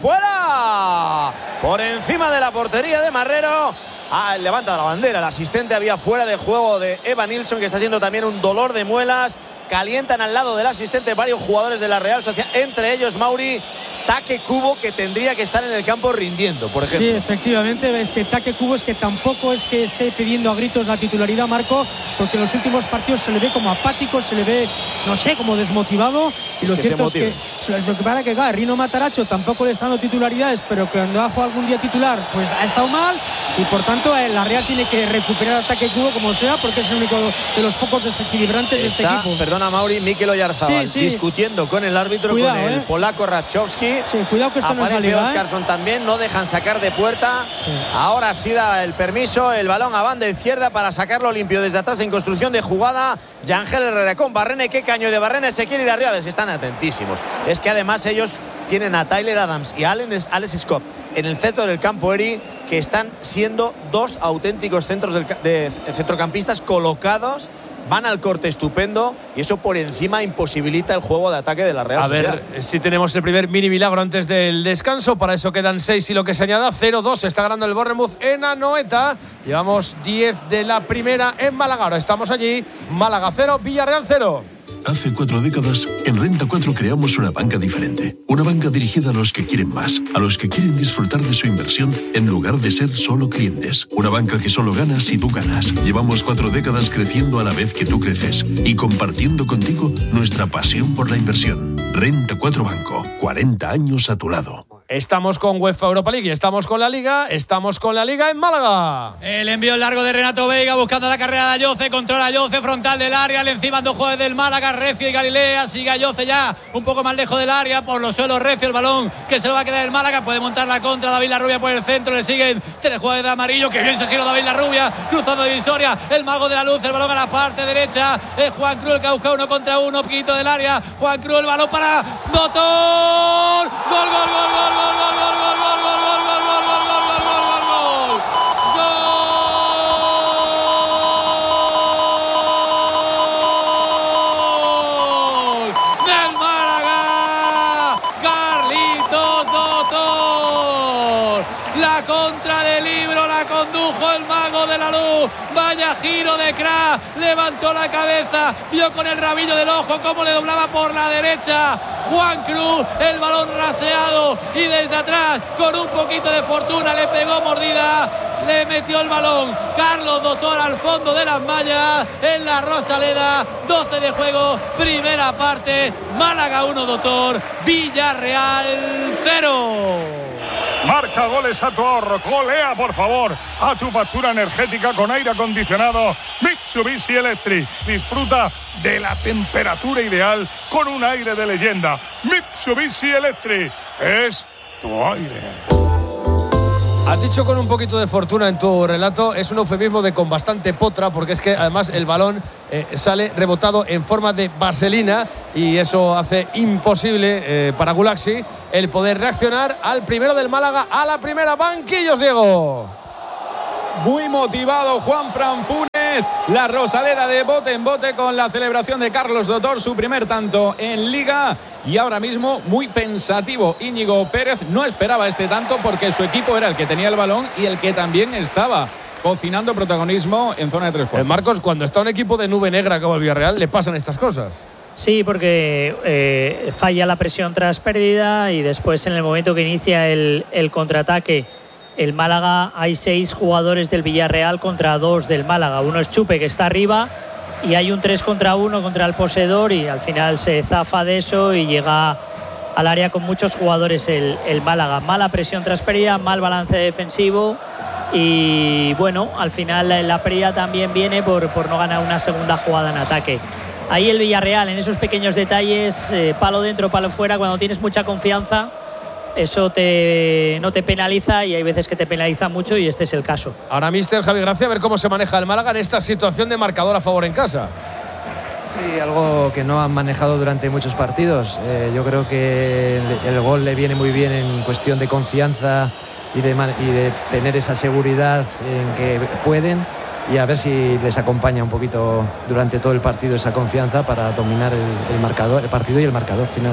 fuera, por encima de la portería de Marrero. Ah, levanta la bandera, el asistente. Había fuera de juego de Eva Nilsson, que está siendo también un dolor de muelas. Calientan al lado del asistente varios jugadores de la Real Sociedad, entre ellos Mauri Taque Cubo, que tendría que estar en el campo rindiendo, por ejemplo. Sí, efectivamente, ves que Taque Cubo es que tampoco es que esté pidiendo a gritos la titularidad, Marco, porque en los últimos partidos se le ve como apático, se le ve, no sé, como desmotivado. Y lo que cierto es se que lo que para que claro, Rino Mataracho tampoco le está dando titularidades, pero cuando ha jugado algún día titular, pues ha estado mal. Y por tanto, eh, la Real tiene que recuperar a Taque Cubo como sea, porque es el único de los pocos desequilibrantes Está, de este equipo. Perdona, Mauri, Mikel Oyarzábal, Sí, sí. discutiendo con el árbitro, Cuidado, con el eh. polaco Rachowski. Sí, cuidado que esto no es la Aparece liga, ¿eh? Óscarson también, no dejan sacar de puerta. Sí. Ahora sí da el permiso, el balón a banda izquierda para sacarlo limpio desde atrás en construcción de jugada. Yangel Herrera con Barrene, qué caño de Barrene, se quiere ir arriba, a ver si están atentísimos. Es que además ellos tienen a Tyler Adams y a Alex, Alex Scott en el centro del campo, Eri, que están siendo dos auténticos centros del, de, de centrocampistas colocados. Van al corte estupendo y eso por encima imposibilita el juego de ataque de la Real A Sociedad. ver si tenemos el primer mini milagro antes del descanso. Para eso quedan seis y lo que se añada. cero dos está ganando el Bournemouth en Anoeta. Llevamos diez de la primera en Málaga. Ahora estamos allí. Málaga cero, Villarreal cero. Hace cuatro décadas, en Renta cuatro creamos una banca diferente. Una banca dirigida a los que quieren más, a los que quieren disfrutar de su inversión en lugar de ser solo clientes. Una banca que solo gana si tú ganas. Llevamos cuatro décadas creciendo a la vez que tú creces y compartiendo contigo nuestra pasión por la inversión. Renta cuatro Banco, cuarenta años a tu lado. Estamos con UEFA Europa League y estamos con la Liga. Estamos con la Liga en Málaga. El envío largo de Renato Veiga buscando la carrera de Ayoce, controla Ayoce, frontal del área, le encima dos jugadores del Málaga, Recio y Galilea, sigue Ayoce ya un poco más lejos del área, por los suelos Recio, el balón que se lo va a quedar el Málaga, puede montar la contra, David Larrubia por el centro, le siguen tres jugadores de amarillo, que bien se giró David Larrubia, cruzando divisoria, el mago de la luz, el balón a la parte derecha, es Juan Cruz el que ha buscado uno contra uno, poquito del área, Juan Cruz, el balón para Dotor, gol, gol, gol, gol, gol, gol, gol, gol, gol, gol, gol, gol, gol, gol, gol, gol, gol, gol, gol. Del Málaga, Carlitos Dotor. La contra de Libro la condujo el mago de la luz. Vaya giro de crack, levantó la cabeza, vio con el rabillo del ojo cómo le doblaba por la derecha Juan Cruz, el balón raseado y desde atrás con un poquito de fortuna le pegó mordida, le metió el balón Carlos Dotor al fondo de las mallas en la Rosaleda. Doce de juego, primera parte, Málaga uno, Dotor, Villarreal cero. Marca goles a tu ahorro. Golea, por favor, a tu factura energética con aire acondicionado Mitsubishi Electric. Disfruta de la temperatura ideal con un aire de leyenda. Mitsubishi Electric es tu aire. Has dicho con un poquito de fortuna en tu relato, es un eufemismo de con bastante potra, porque es que además el balón eh, sale rebotado en forma de vaselina y eso hace imposible eh, para Gulaxi el poder reaccionar al primero del Málaga, a la primera. Banquillos, Diego. Muy motivado Juanfran Funes. La Rosaleda de bote en bote con la celebración de Carlos Dotor, su primer tanto en Liga. Y ahora mismo muy pensativo Íñigo Pérez. No esperaba este tanto porque su equipo era el que tenía el balón y el que también estaba cocinando protagonismo en zona de tres cuartos. Eh, Marcos, cuando está un equipo de nube negra como el Villarreal, le pasan estas cosas. Sí, porque eh, falla la presión tras pérdida y después en el momento que inicia el, el contraataque, el Málaga, hay seis jugadores del Villarreal contra dos del Málaga. Uno es Chupe, que está arriba, y hay un tres contra uno contra el poseedor y al final se zafa de eso y llega al área con muchos jugadores el, el Málaga. Mala presión tras pérdida, mal balance defensivo y bueno, al final la pérdida también viene por, por no ganar una segunda jugada en ataque. Ahí el Villarreal, en esos pequeños detalles, eh, palo dentro, palo fuera, cuando tienes mucha confianza, eso te, no te penaliza y hay veces que te penaliza mucho y este es el caso. Ahora, mister Javi Gracia, a ver cómo se maneja el Málaga en esta situación de marcador a favor en casa. Sí, algo que no han manejado durante muchos partidos. Eh, yo creo que el, el gol le viene muy bien en cuestión de confianza y de, y de tener esa seguridad en que pueden, y a ver si les acompaña un poquito durante todo el partido esa confianza para dominar el, el marcador, el partido y el marcador final.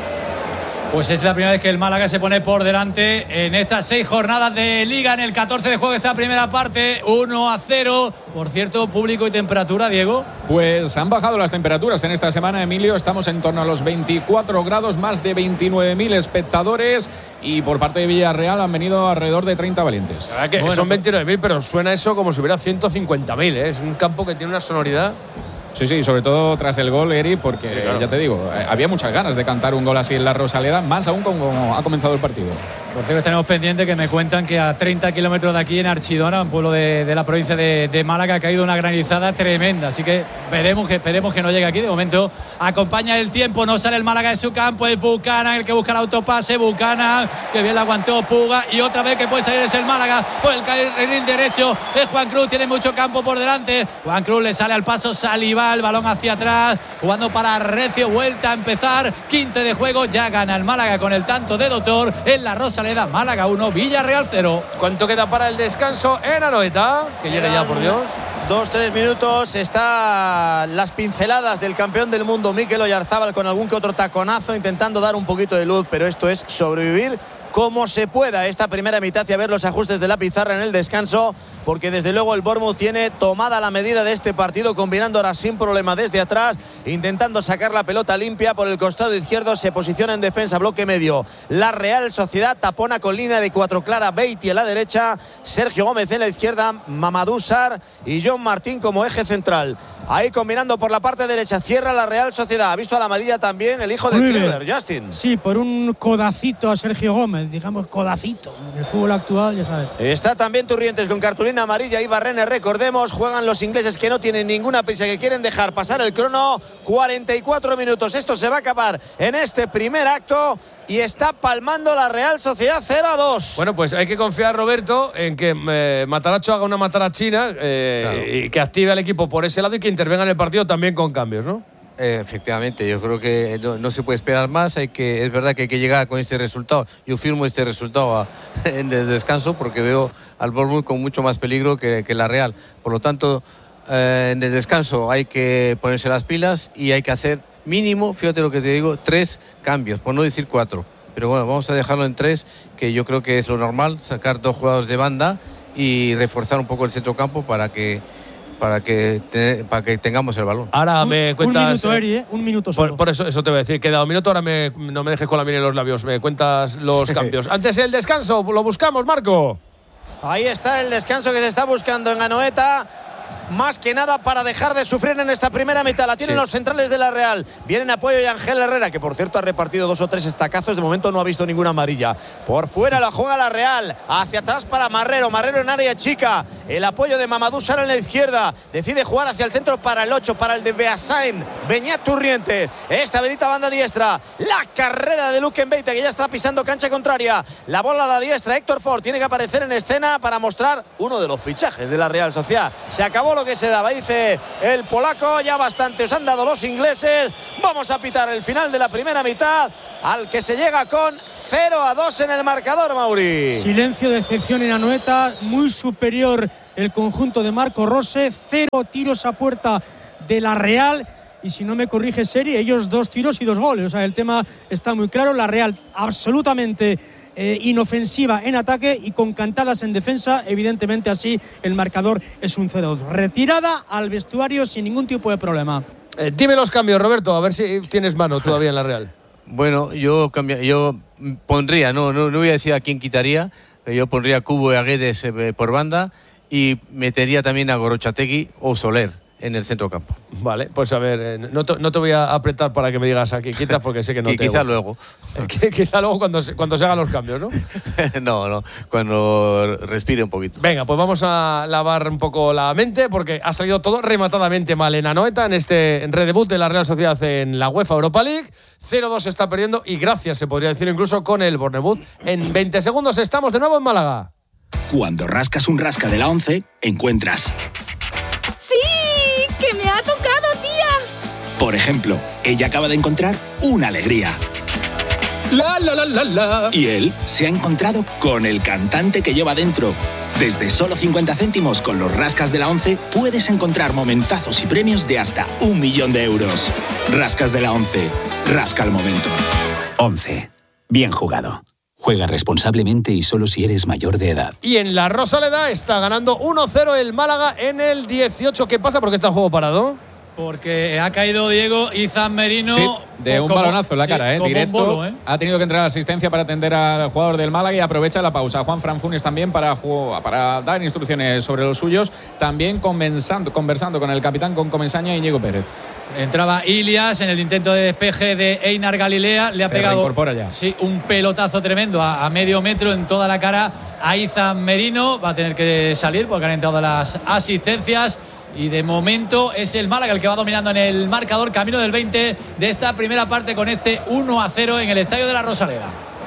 Pues es la primera vez que el Málaga se pone por delante en estas seis jornadas de Liga. En el catorce de juego esta primera parte, uno a cero. Por cierto, público y temperatura, Diego. Pues han bajado las temperaturas en esta semana, Emilio. Estamos en torno a los veinticuatro grados, más de veintinueve mil espectadores. Y por parte de Villarreal han venido alrededor de treinta valientes. La verdad que bueno, son veintinueve mil, pero suena eso como si hubiera ciento cincuenta mil. ¿eh? Es un campo que tiene una sonoridad. Sí, sí, sobre todo tras el gol, Eri, porque sí, claro, ya te digo, había muchas ganas de cantar un gol así en la Rosaleda, más aún como ha comenzado el partido. Por cierto, tenemos pendiente que me cuentan que a treinta kilómetros de aquí, en Archidona, un pueblo de, de la provincia de, de Málaga, ha caído una granizada tremenda. Así que esperemos, que esperemos que no llegue aquí. De momento acompaña el tiempo, no sale el Málaga de su campo, es Buchanan el que busca el autopase. Buchanan, que bien la aguantó Puga, y otra vez que puede salir es el Málaga por el carril derecho. Es Juan Cruz, tiene mucho campo por delante. Juan Cruz le sale al paso, Saliba, el balón hacia atrás, jugando para Recio, vuelta a empezar. quince de juego, ya gana el Málaga con el tanto de Dotor en la Rosaleda. Málaga uno, Villarreal cero. ¿Cuánto queda para el descanso en Anoeta? Que llegue ya, por Dios. Dos, tres minutos. Están las pinceladas del campeón del mundo, Mikel Oyarzábal, con algún que otro taconazo, intentando dar un poquito de luz, pero esto es sobrevivir como se pueda esta primera mitad y a ver los ajustes de la pizarra en el descanso, porque desde luego el Bournemouth tiene tomada la medida de este partido, combinando ahora sin problema desde atrás, intentando sacar la pelota limpia por el costado izquierdo, se posiciona en defensa, bloque medio. La Real Sociedad tapona con línea de cuatro clara, Beatty a la derecha, Sergio Gómez en la izquierda, Mamadou Sarr y John Martín como eje central. Ahí combinando por la parte derecha, cierra la Real Sociedad. Ha visto a la amarilla también el hijo de Kluivert, Justin. Sí, por un codacito a Sergio Gómez, digamos codacito. En el fútbol actual, ya sabes. Está también Turrientes con cartulina amarilla y Barrene, recordemos, juegan los ingleses que no tienen ninguna prisa, que quieren dejar pasar el crono. cuarenta y cuatro minutos, esto se va a acabar en este primer acto y está palmando la Real Sociedad cero a dos. Bueno, pues hay que confiar, Roberto, en que eh, Mataracho haga una matarachina eh, claro, y que active al equipo por ese lado y que intervenga en el partido también con cambios, ¿no? Eh, efectivamente, yo creo que no, no se puede esperar más. Hay que, es verdad que hay que llegar con este resultado. Yo firmo este resultado a, en el descanso porque veo al Bournemouth con mucho más peligro que, que la Real. Por lo tanto, eh, en el descanso hay que ponerse las pilas y hay que hacer mínimo, fíjate lo que te digo, tres cambios, por no decir cuatro. Pero bueno, vamos a dejarlo en tres, que yo creo que es lo normal, sacar dos jugadores de banda y reforzar un poco el centrocampo para que para que te, para que tengamos el balón. Ahora me cuentas. Un minuto, Eri, ¿eh? Un minuto solo. Por, por eso, eso te voy a decir. Queda un minuto, ahora me, no me dejes con la miel en los labios. Me cuentas los cambios. Antes el descanso, lo buscamos, Marco. Ahí está el descanso que se está buscando en Anoeta. más que nada para dejar de sufrir en esta primera mitad. La tienen sí. los centrales de la Real. Vienen apoyo y Ángel Herrera, que por cierto ha repartido dos o tres estacazos. De momento no ha visto ninguna amarilla. Por fuera la juega la Real. Hacia atrás para Marrero. Marrero en área chica. El apoyo de Mamadou Sarr en la izquierda. Decide jugar hacia el centro para el ocho, para el de Beasain. Beñat Turrientes. Esta habilita banda diestra. La carrera de Luque Mbeite, que ya está pisando cancha contraria. La bola a la diestra. Héctor Ford tiene que aparecer en escena para mostrar uno de los fichajes de la Real Sociedad. Se acabó lo que se daba, dice el polaco. Ya bastante os han dado los ingleses. Vamos a pitar el final de la primera mitad, al que se llega con cero a dos en el marcador, Mauri. Silencio de excepción en Anoeta. Muy superior el conjunto de Marco Rose. Cero tiros a puerta de la Real. Y si no me corrige Seri, ellos dos tiros y dos goles. O sea, el tema está muy claro. La Real absolutamente eh, inofensiva en ataque y con cantadas en defensa. Evidentemente así el marcador es un cero dos. Retirada al vestuario sin ningún tipo de problema. Eh, dime los cambios, Roberto, a ver si tienes mano todavía en la Real. Bueno, yo cambia, yo pondría, no, no, no voy a decir a quién quitaría, pero yo pondría a Cubo y a Guedes eh, por banda y metería también a Gorrotxategi o Soler en el centro campo. Vale, pues a ver, eh, no, te, no te voy a apretar para que me digas a quién quitas porque sé que no te quizá gusta. luego. Quizá luego cuando se, cuando se hagan los cambios, ¿no? no, no, cuando respire un poquito. Venga, pues vamos a lavar un poco la mente porque ha salido todo rematadamente mal en Anoeta, en este redebut de la Real Sociedad en la UEFA Europa League. cero dos se está perdiendo y gracias, se podría decir incluso, con el Bournemouth. En veinte segundos estamos de nuevo en Málaga. Cuando rascas un rasca de la once, encuentras... ¡Sí! ¡Que me ha tocado, tía! Por ejemplo, ella acaba de encontrar una alegría. La, la, la, la, la. Y él se ha encontrado con el cantante que lleva dentro. Desde solo cincuenta céntimos con los rascas de la once puedes encontrar momentazos y premios de hasta un millón de euros. Rascas de la once. Rasca el momento. once. Bien jugado. Juega responsablemente y solo si eres mayor de edad. Y en la Rosaleda está ganando uno cero el Málaga en el dieciocho. ¿Qué pasa? ¿Por qué está el juego parado? Porque ha caído Diego Izan Merino. Sí, de un como, balonazo en la cara, sí, ¿eh? Directo. Bolo, ¿eh? Ha tenido que entrar a asistencia para atender al jugador del Málaga y aprovecha la pausa. Juan Fran Funes también para, para dar instrucciones sobre los suyos. También conversando, conversando con el capitán, con Comesaña y Íñigo Pérez. Entraba Ilias en el intento de despeje de Einar Galilea. Le ha Se pegado reincorpora ya. Sí, un pelotazo tremendo a, a medio metro en toda la cara a Izan Merino. Va a tener que salir porque han entrado las asistencias. Y de momento es el Málaga el que va dominando en el marcador, camino del veinte de esta primera parte con este uno a cero en el estadio de la Rosaleda.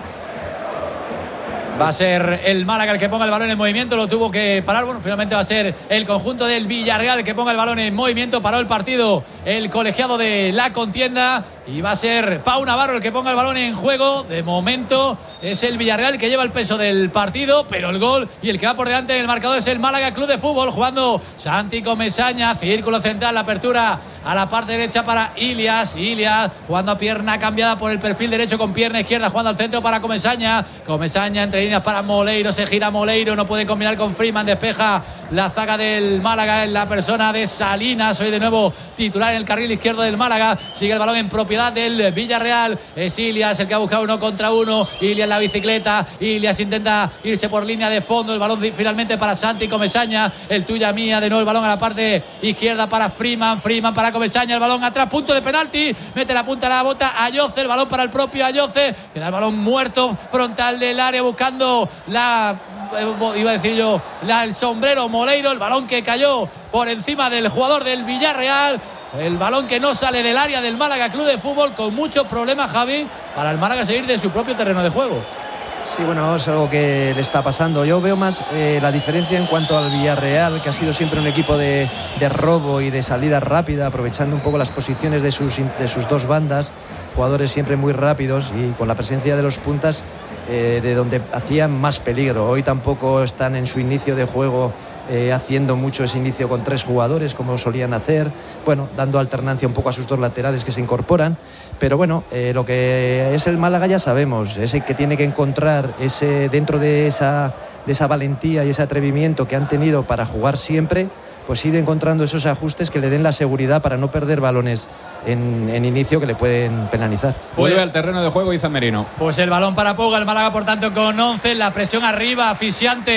Va a ser el Málaga el que ponga el balón en movimiento, lo tuvo que parar. Bueno, finalmente va a ser el conjunto del Villarreal el que ponga el balón en movimiento. Paró el partido el colegiado de la contienda y va a ser Pau Navarro el que ponga el balón en juego. De momento es el Villarreal el que lleva el peso del partido, pero el gol y el que va por delante en el marcador es el Málaga Club de Fútbol, jugando Santi Comesaña, círculo central, la apertura a la parte derecha para Ilias. Ilias jugando a pierna cambiada por el perfil derecho con pierna izquierda, jugando al centro para Comesaña. Comesaña entre líneas para Moleiro, se gira Moleiro, no puede combinar con Freeman, despeja la zaga del Málaga en la persona de Salinas, hoy de nuevo titular en el carril izquierdo del Málaga. Sigue el balón en propiedad del Villarreal, es Ilias el que ha buscado uno contra uno. Ilias la bicicleta, Ilias intenta irse por línea de fondo, el balón finalmente para Santi Comesaña, el tuya mía, de nuevo el balón a la parte izquierda para Freeman, Freeman para Comesaña, el balón atrás, punto de penalti, mete la punta de la bota a Ayoce, el balón para el propio Ayoce, queda el balón muerto frontal del área buscando la, iba a decir yo, la, el sombrero Moleiro, el balón que cayó por encima del jugador del Villarreal. El balón que no sale del área del Málaga Club de Fútbol, con muchos problemas, Javi, para el Málaga seguir de su propio terreno de juego. Sí, bueno, es algo que le está pasando. Yo veo más eh, la diferencia en cuanto al Villarreal, que ha sido siempre un equipo de, de robo y de salida rápida, aprovechando un poco las posiciones de sus, de sus dos bandas, jugadores siempre muy rápidos y con la presencia de los puntas eh, de donde hacían más peligro. Hoy tampoco están en su inicio de juego Eh, haciendo mucho ese inicio con tres jugadores como solían hacer, bueno, dando alternancia un poco a sus dos laterales que se incorporan, pero bueno, eh, lo que es el Málaga ya sabemos, es el que tiene que encontrar ese, dentro de esa, de esa valentía y ese atrevimiento que han tenido para jugar siempre, pues ir encontrando esos ajustes que le den la seguridad para no perder balones en, en inicio que le pueden penalizar. Vuelve al terreno de juego Izan Merino. Pues el balón para Puga, el Málaga por tanto con once, la presión arriba, asfixiante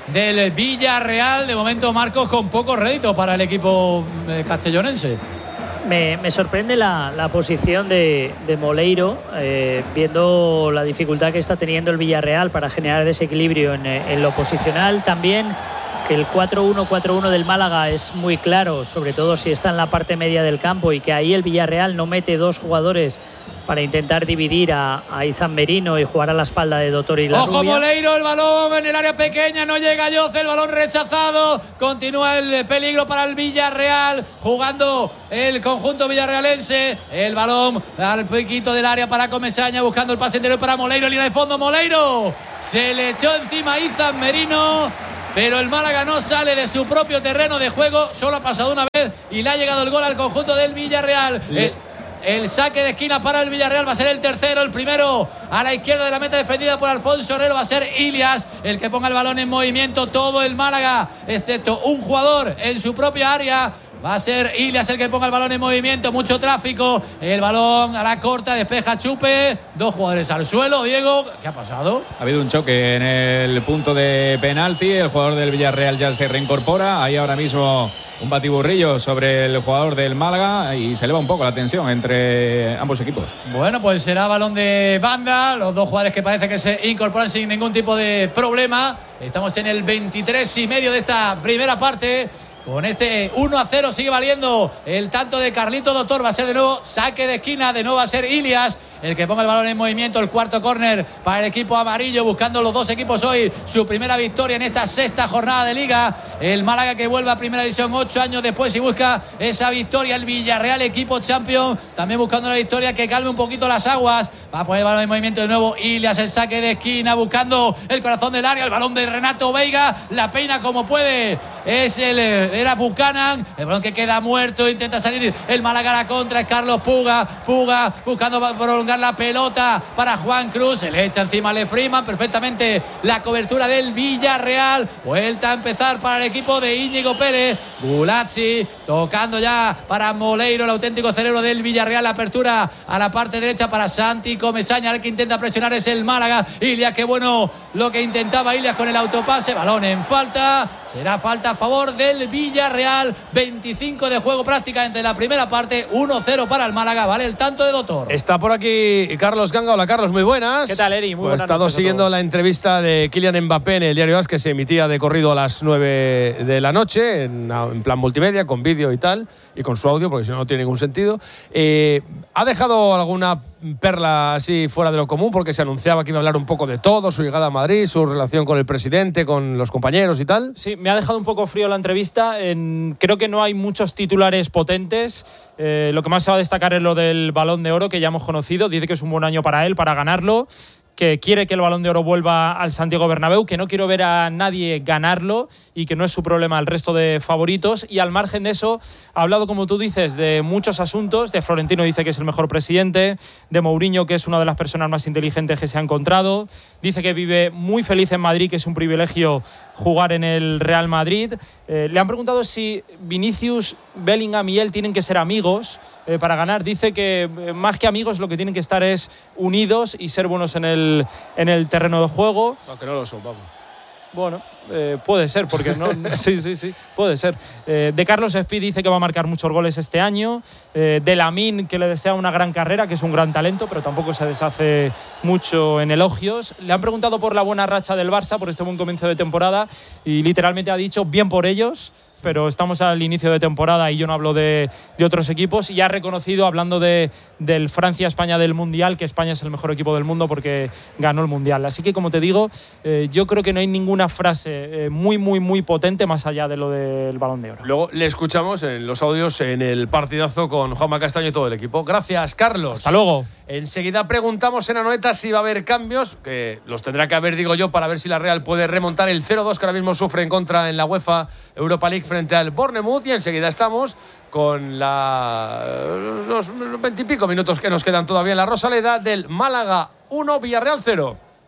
del Villarreal. De momento, Marcos, con poco rédito para el equipo eh, castellonense. Me, me sorprende la, la posición de, de Moleiro, eh, viendo la dificultad que está teniendo el Villarreal para generar desequilibrio en, en lo posicional. También que el cuatro uno cuatro uno del Málaga es muy claro, sobre todo si está en la parte media del campo, y que ahí el Villarreal no mete dos jugadores para intentar dividir a, a Izan Merino y jugar a la espalda de Doctor y la Ojo Rubia. Moleiro, el balón en el área pequeña, no llega Yoce, el balón rechazado, continúa el peligro para el Villarreal, jugando el conjunto villarrealense, el balón al piquito del área para Comesaña, buscando el pase interior para Moleiro, línea de fondo, Moleiro, se le echó encima a Izan Merino, pero el Málaga no sale de su propio terreno de juego, solo ha pasado una vez y le ha llegado el gol al conjunto del Villarreal. El, el saque de esquina para el Villarreal va a ser el tercero, el primero a la izquierda de la meta defendida por Alfonso Herrero va a ser Ilias, el que ponga el balón en movimiento. Todo el Málaga, excepto un jugador en su propia área, va a ser Ilias el que ponga el balón en movimiento. Mucho tráfico, el balón a la corta, despeja Chupe, dos jugadores al suelo. Diego, ¿qué ha pasado? Ha habido un choque en el punto de penalti, el jugador del Villarreal ya se reincorpora, hay ahora mismo un batiburrillo sobre el jugador del Málaga y se eleva un poco la tensión entre ambos equipos. Bueno, pues será balón de banda, los dos jugadores que parece que se incorporan sin ningún tipo de problema. Estamos en el veintitrés y medio de esta primera parte. Con este uno a cero sigue valiendo el tanto de Carlito Doctor. Va a ser de nuevo saque de esquina. De nuevo va a ser Ilias el que ponga el balón en movimiento. El cuarto córner para el equipo amarillo, buscando los dos equipos hoy su primera victoria en esta sexta jornada de Liga. El Málaga que vuelve a Primera División ocho años después y busca esa victoria. El Villarreal, equipo champion, también buscando la victoria que calme un poquito las aguas. Va a poner el balón en movimiento de nuevo Ilias, el saque de esquina, buscando el corazón del área. El balón de Renato Veiga, la peina como puede. Es el era Buchanan, el balón que queda muerto, intenta salir el Málaga a la contra, es Carlos Puga, Puga buscando prolongar la pelota para Juan Cruz, se le echa encima a Le Freeman, perfectamente la cobertura del Villarreal, vuelta a empezar para el equipo de Íñigo Pérez, Gulazzi tocando ya para Moleiro, el auténtico cerebro del Villarreal, la apertura a la parte derecha para Santi Comesaña, el que intenta presionar es el Málaga, Ilias, qué bueno lo que intentaba Ilias con el autopase, balón en falta, será falta a favor del Villarreal, veinticinco de juego prácticamente en la primera parte, uno cero para el Málaga, vale el tanto de Doctor. Está por aquí Carlos Ganga. Hola Carlos, muy buenas. ¿Qué tal, Eri? Muy pues buenas He estado noches siguiendo la entrevista de Kylian Mbappé en el diario AS, que se emitía de corrido a las nueve de la noche, en, en plan multimedia, con vídeo y tal, y con su audio, porque si no, no tiene ningún sentido. Eh, ¿Ha dejado alguna perla así fuera de lo común? Porque se anunciaba que iba a hablar un poco de todo, su llegada a Madrid, su relación con el presidente, con los compañeros y tal. Sí, me ha dejado un poco frío la entrevista. En, creo que no hay muchos titulares potentes. Eh, lo que más se va a destacar es lo del Balón de Oro, que ya hemos conocido. Dice que es un buen año para él, para ganarlo, que quiere que el Balón de Oro vuelva al Santiago Bernabéu, que no quiero ver a nadie ganarlo y que no es su problema el resto de favoritos. Y al margen de eso, ha hablado, como tú dices, de muchos asuntos. De Florentino dice que es el mejor presidente, de Mourinho, que es una de las personas más inteligentes que se ha encontrado. Dice que vive muy feliz en Madrid, que es un privilegio jugar en el Real Madrid. Eh, le han preguntado si Vinicius, Bellingham y él tienen que ser amigos eh, para ganar. Dice que eh, más que amigos lo que tienen que estar es unidos y ser buenos en el, en el terreno de juego. Aunque no lo son, vamos. Bueno, eh, puede ser, porque no, sí, sí, sí, puede ser. Eh, de Carlos Espí dice que va a marcar muchos goles este año. Eh, de Lamine, que le desea una gran carrera, que es un gran talento, pero tampoco se deshace mucho en elogios. Le han preguntado por la buena racha del Barça, por este buen comienzo de temporada, y literalmente ha dicho bien por ellos. Pero estamos al inicio de temporada y yo no hablo de, de otros equipos. Y ha reconocido, hablando de, del Francia-España del Mundial, que España es el mejor equipo del mundo porque ganó el Mundial. Así que, como te digo, eh, yo creo que no hay ninguna frase eh, muy, muy, muy potente más allá de lo del Balón de Oro. Luego le escuchamos en los audios en el partidazo con Juanma Castaño y todo el equipo. Gracias, Carlos. Hasta luego. Enseguida preguntamos en Anoeta si va a haber cambios, que los tendrá que haber, digo yo, para ver si la Real puede remontar el cero dos que ahora mismo sufre en contra en la UEFA Europa League frente al Bournemouth. Y enseguida estamos con la, los veintipico minutos que nos quedan todavía en la Rosaleda, del Málaga uno, Villarreal cero.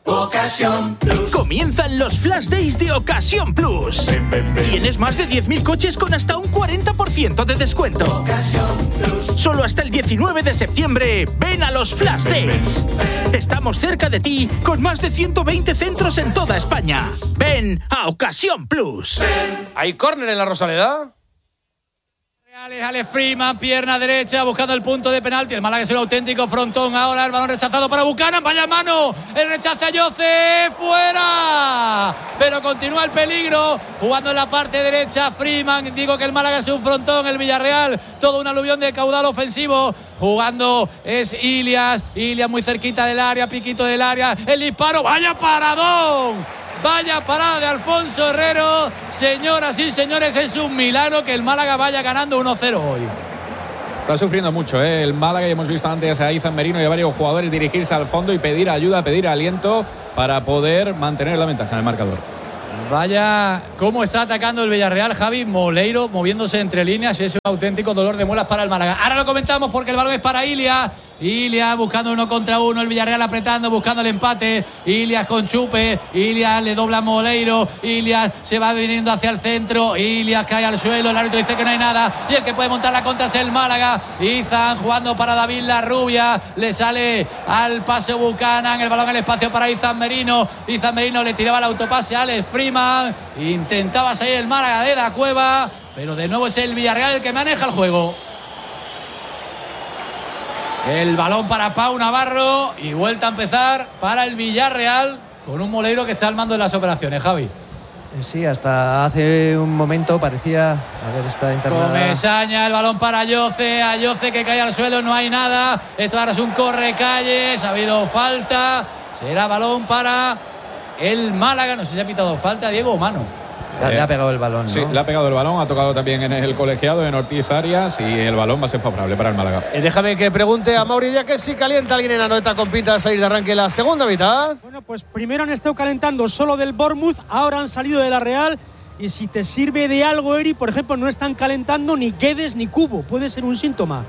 Ocasión Plus. Comienzan los Flash Days de Ocasión Plus. Ven, ven, ven. Tienes más de diez mil coches con hasta un cuarenta por ciento de descuento. Ocasión Plus. Solo hasta el diecinueve de septiembre. Ven a los Flash ven, Days. Ven, ven. Estamos cerca de ti con más de ciento veinte centros en toda España. Ven a Ocasión Plus. Ven. ¿Hay córner en la Rosaleda? Alex Freeman, pierna derecha, buscando el punto de penalti. El Málaga es un auténtico frontón. Ahora el balón rechazado para Buchanan. Vaya mano. El rechace a Jose. ¡Fuera! Pero continúa el peligro. Jugando en la parte derecha Freeman. Digo que el Málaga es un frontón. El Villarreal, todo un aluvión de caudal ofensivo. Jugando es Ilias. Ilias muy cerquita del área. Piquito del área. El disparo. ¡Vaya paradón! Vaya parada de Alfonso Herrero. Señoras y señores, es un milagro que el Málaga vaya ganando uno cero hoy. Está sufriendo mucho, ¿eh? El Málaga, y hemos visto antes a Izan Merino y a varios jugadores dirigirse al fondo y pedir ayuda, pedir aliento para poder mantener la ventaja en el marcador. Vaya cómo está atacando el Villarreal, Javi. Moleiro moviéndose entre líneas y es un auténtico dolor de muelas para el Málaga. Ahora lo comentamos porque el balón es para Ilias. Ilias buscando uno contra uno, el Villarreal apretando, buscando el empate. Ilias con chupe, Ilias le dobla a Moleiro, Ilias se va viniendo hacia el centro, Ilias cae al suelo, el árbitro dice que no hay nada y el que puede montar la contra es el Málaga. Izan jugando para David Larrubia, le sale al pase Buchanan, el balón en el espacio para Izan Merino. Izan Merino le tiraba el autopase a Alex Freeman, intentaba salir el Málaga de la cueva, pero de nuevo es el Villarreal el que maneja el juego. El balón para Pau Navarro y vuelta a empezar para el Villarreal con un Moleiro que está al mando de las operaciones, Javi. Sí, hasta hace un momento parecía haber estado internada. Comesaña, el balón para Ayoce, Ayoce que cae al suelo, no hay nada. Esto ahora es un corre-calles, ha habido falta. Será balón para el Málaga, no sé si ha pitado falta, Diego o mano. Le ha pegado el balón, ¿no? Sí, le ha pegado el balón, ha tocado también en el colegiado, en Ortiz Arias, y el balón va a ser favorable para el Málaga. Eh, déjame que pregunte a Mauri Díaz que si calienta alguien en Anoeta con pinta de salir de arranque la segunda mitad. Bueno, pues primero han estado calentando solo del Bournemouth, ahora han salido de la Real. Y si te sirve de algo, Eri, por ejemplo, no están calentando ni Guedes ni Cubo. Puede ser un síntoma.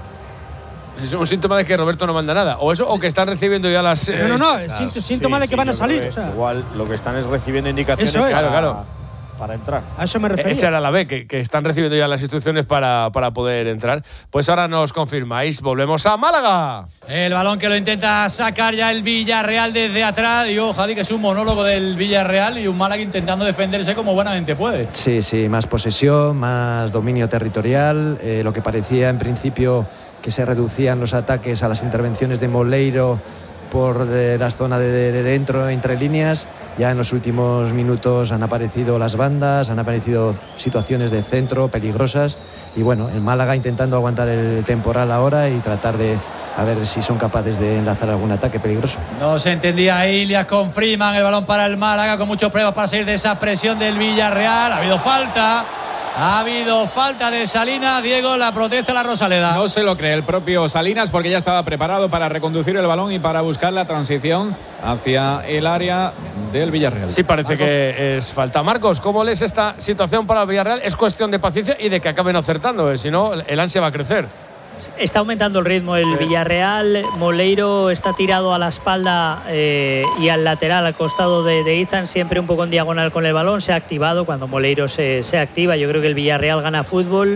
Es un síntoma de que Roberto no manda nada. O eso, o que están recibiendo ya las. No, no, no, es síntoma sí, de que sí, van a salir. Que, o sea. Igual lo que están es recibiendo indicaciones. Eso es. Para, claro, claro. para entrar. A eso me refería. Esa era la B, que, que están recibiendo ya las instrucciones para, para poder entrar. Pues ahora nos confirmáis. Volvemos a Málaga. El balón que lo intenta sacar ya el Villarreal desde atrás. Digo, Javi, que es un monólogo del Villarreal y un Málaga intentando defenderse como buenamente puede. Sí, sí, más posesión, más dominio territorial. Eh, lo que parecía en principio que se reducían los ataques a las intervenciones de Moleiro por de la zona de, de, de dentro, entre líneas. Ya en los últimos minutos han aparecido las bandas, han aparecido situaciones de centro peligrosas y bueno, el Málaga intentando aguantar el temporal ahora y tratar de a ver si son capaces de enlazar algún ataque peligroso. No se entendía Ilias con Freeman, el balón para el Málaga con muchos pruebas para salir de esa presión del Villarreal. Ha habido falta. Ha habido falta de Salinas. Diego, la protesta la Rosaleda. No se lo cree el propio Salinas porque ya estaba preparado para reconducir el balón y para buscar la transición hacia el área del Villarreal. Sí, parece Marcos. que es falta. Marcos, ¿cómo lees esta situación para el Villarreal? Es cuestión de paciencia y de que acaben acertando, ¿eh? Si no, el ansia va a crecer. Está aumentando el ritmo el Villarreal. Moleiro está tirado a la espalda eh, y al lateral, al costado de, de Izan, siempre un poco en diagonal con el balón. Se ha activado cuando Moleiro se, se activa. Yo creo que el Villarreal gana fútbol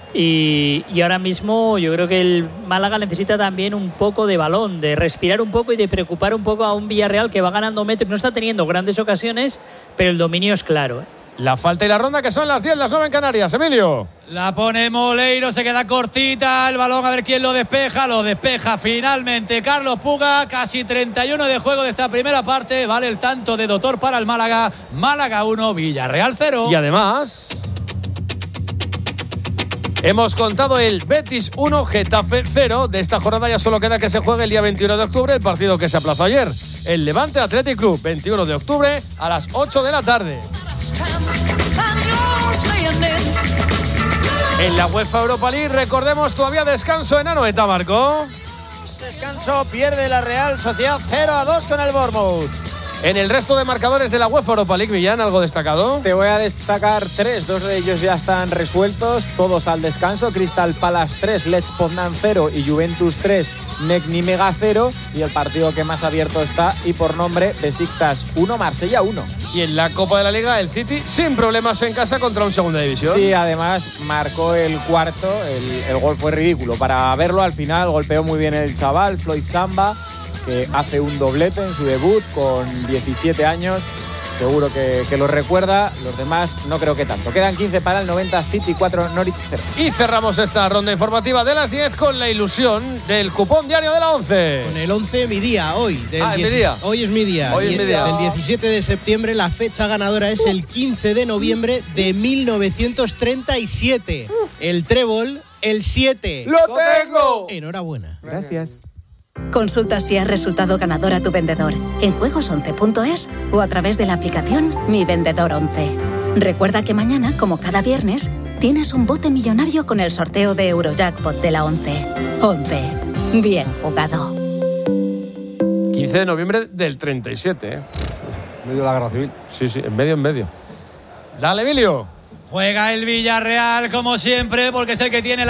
y, y ahora mismo yo creo que el Málaga necesita también un poco de balón, de respirar un poco y de preocupar un poco a un Villarreal que va ganando metros. No está teniendo grandes ocasiones, pero el dominio es claro, ¿eh? La falta y la ronda, que son las diez, las nueve en Canarias. Emilio. La pone Moleiro, se queda cortita el balón, a ver quién lo despeja. Lo despeja finalmente Carlos Puga. Casi treinta y uno de juego de esta primera parte. Vale el tanto de Doctor para el Málaga. Málaga uno, Villarreal cero. Y además hemos contado el Betis uno, Getafe cero. De esta jornada ya solo queda que se juegue el día veintiuno de octubre, el partido que se aplazó ayer. El Levante Athletic Club, veintiuno de octubre a las ocho de la tarde. En la UEFA Europa League, recordemos, todavía descanso en Anoeta, Marco. Descanso, pierde la Real Sociedad cero a dos con el Bournemouth. En el resto de marcadores de la UEFA Europa League, Millán, ¿algo destacado? Te voy a destacar tres, dos de ellos ya están resueltos, todos al descanso. Crystal Palace tres, Lech Poznan cero y Juventus tres, Nek Nimega cero. Y el partido que más abierto está, y por nombre, Besiktas uno, Marsella uno. Y en la Copa de la Liga, el City sin problemas en casa contra un segunda división. Sí, además marcó el cuarto, el, el gol fue ridículo. Para verlo al final, golpeó muy bien el chaval, Floyd Samba, que hace un doblete en su debut con diecisiete años. Seguro que, que lo recuerda, los demás no creo que tanto. Quedan quince para el noventa, City cuatro, Norwich cero. Y cerramos esta ronda informativa de las diez con la ilusión del cupón diario de la once. Con el once, mi día, hoy. Del ah, diez... mi día. Hoy es mi día. Hoy es mi día. Del diecisiete de septiembre, la fecha ganadora es el quince de noviembre de mil novecientos treinta y siete. El trébol, el siete. ¡Lo tengo! Enhorabuena. Gracias. Consulta si has resultado ganador a tu vendedor en juegos once punto es o a través de la aplicación Mi Vendedor once. Recuerda que mañana, como cada viernes, tienes un bote millonario con el sorteo de Eurojackpot de la once. once. Bien jugado. quince de noviembre del treinta y siete, ¿eh? En medio de la guerra civil. Sí, sí, en medio, en medio. Dale, Emilio. Juega el Villarreal como siempre porque es el que tiene la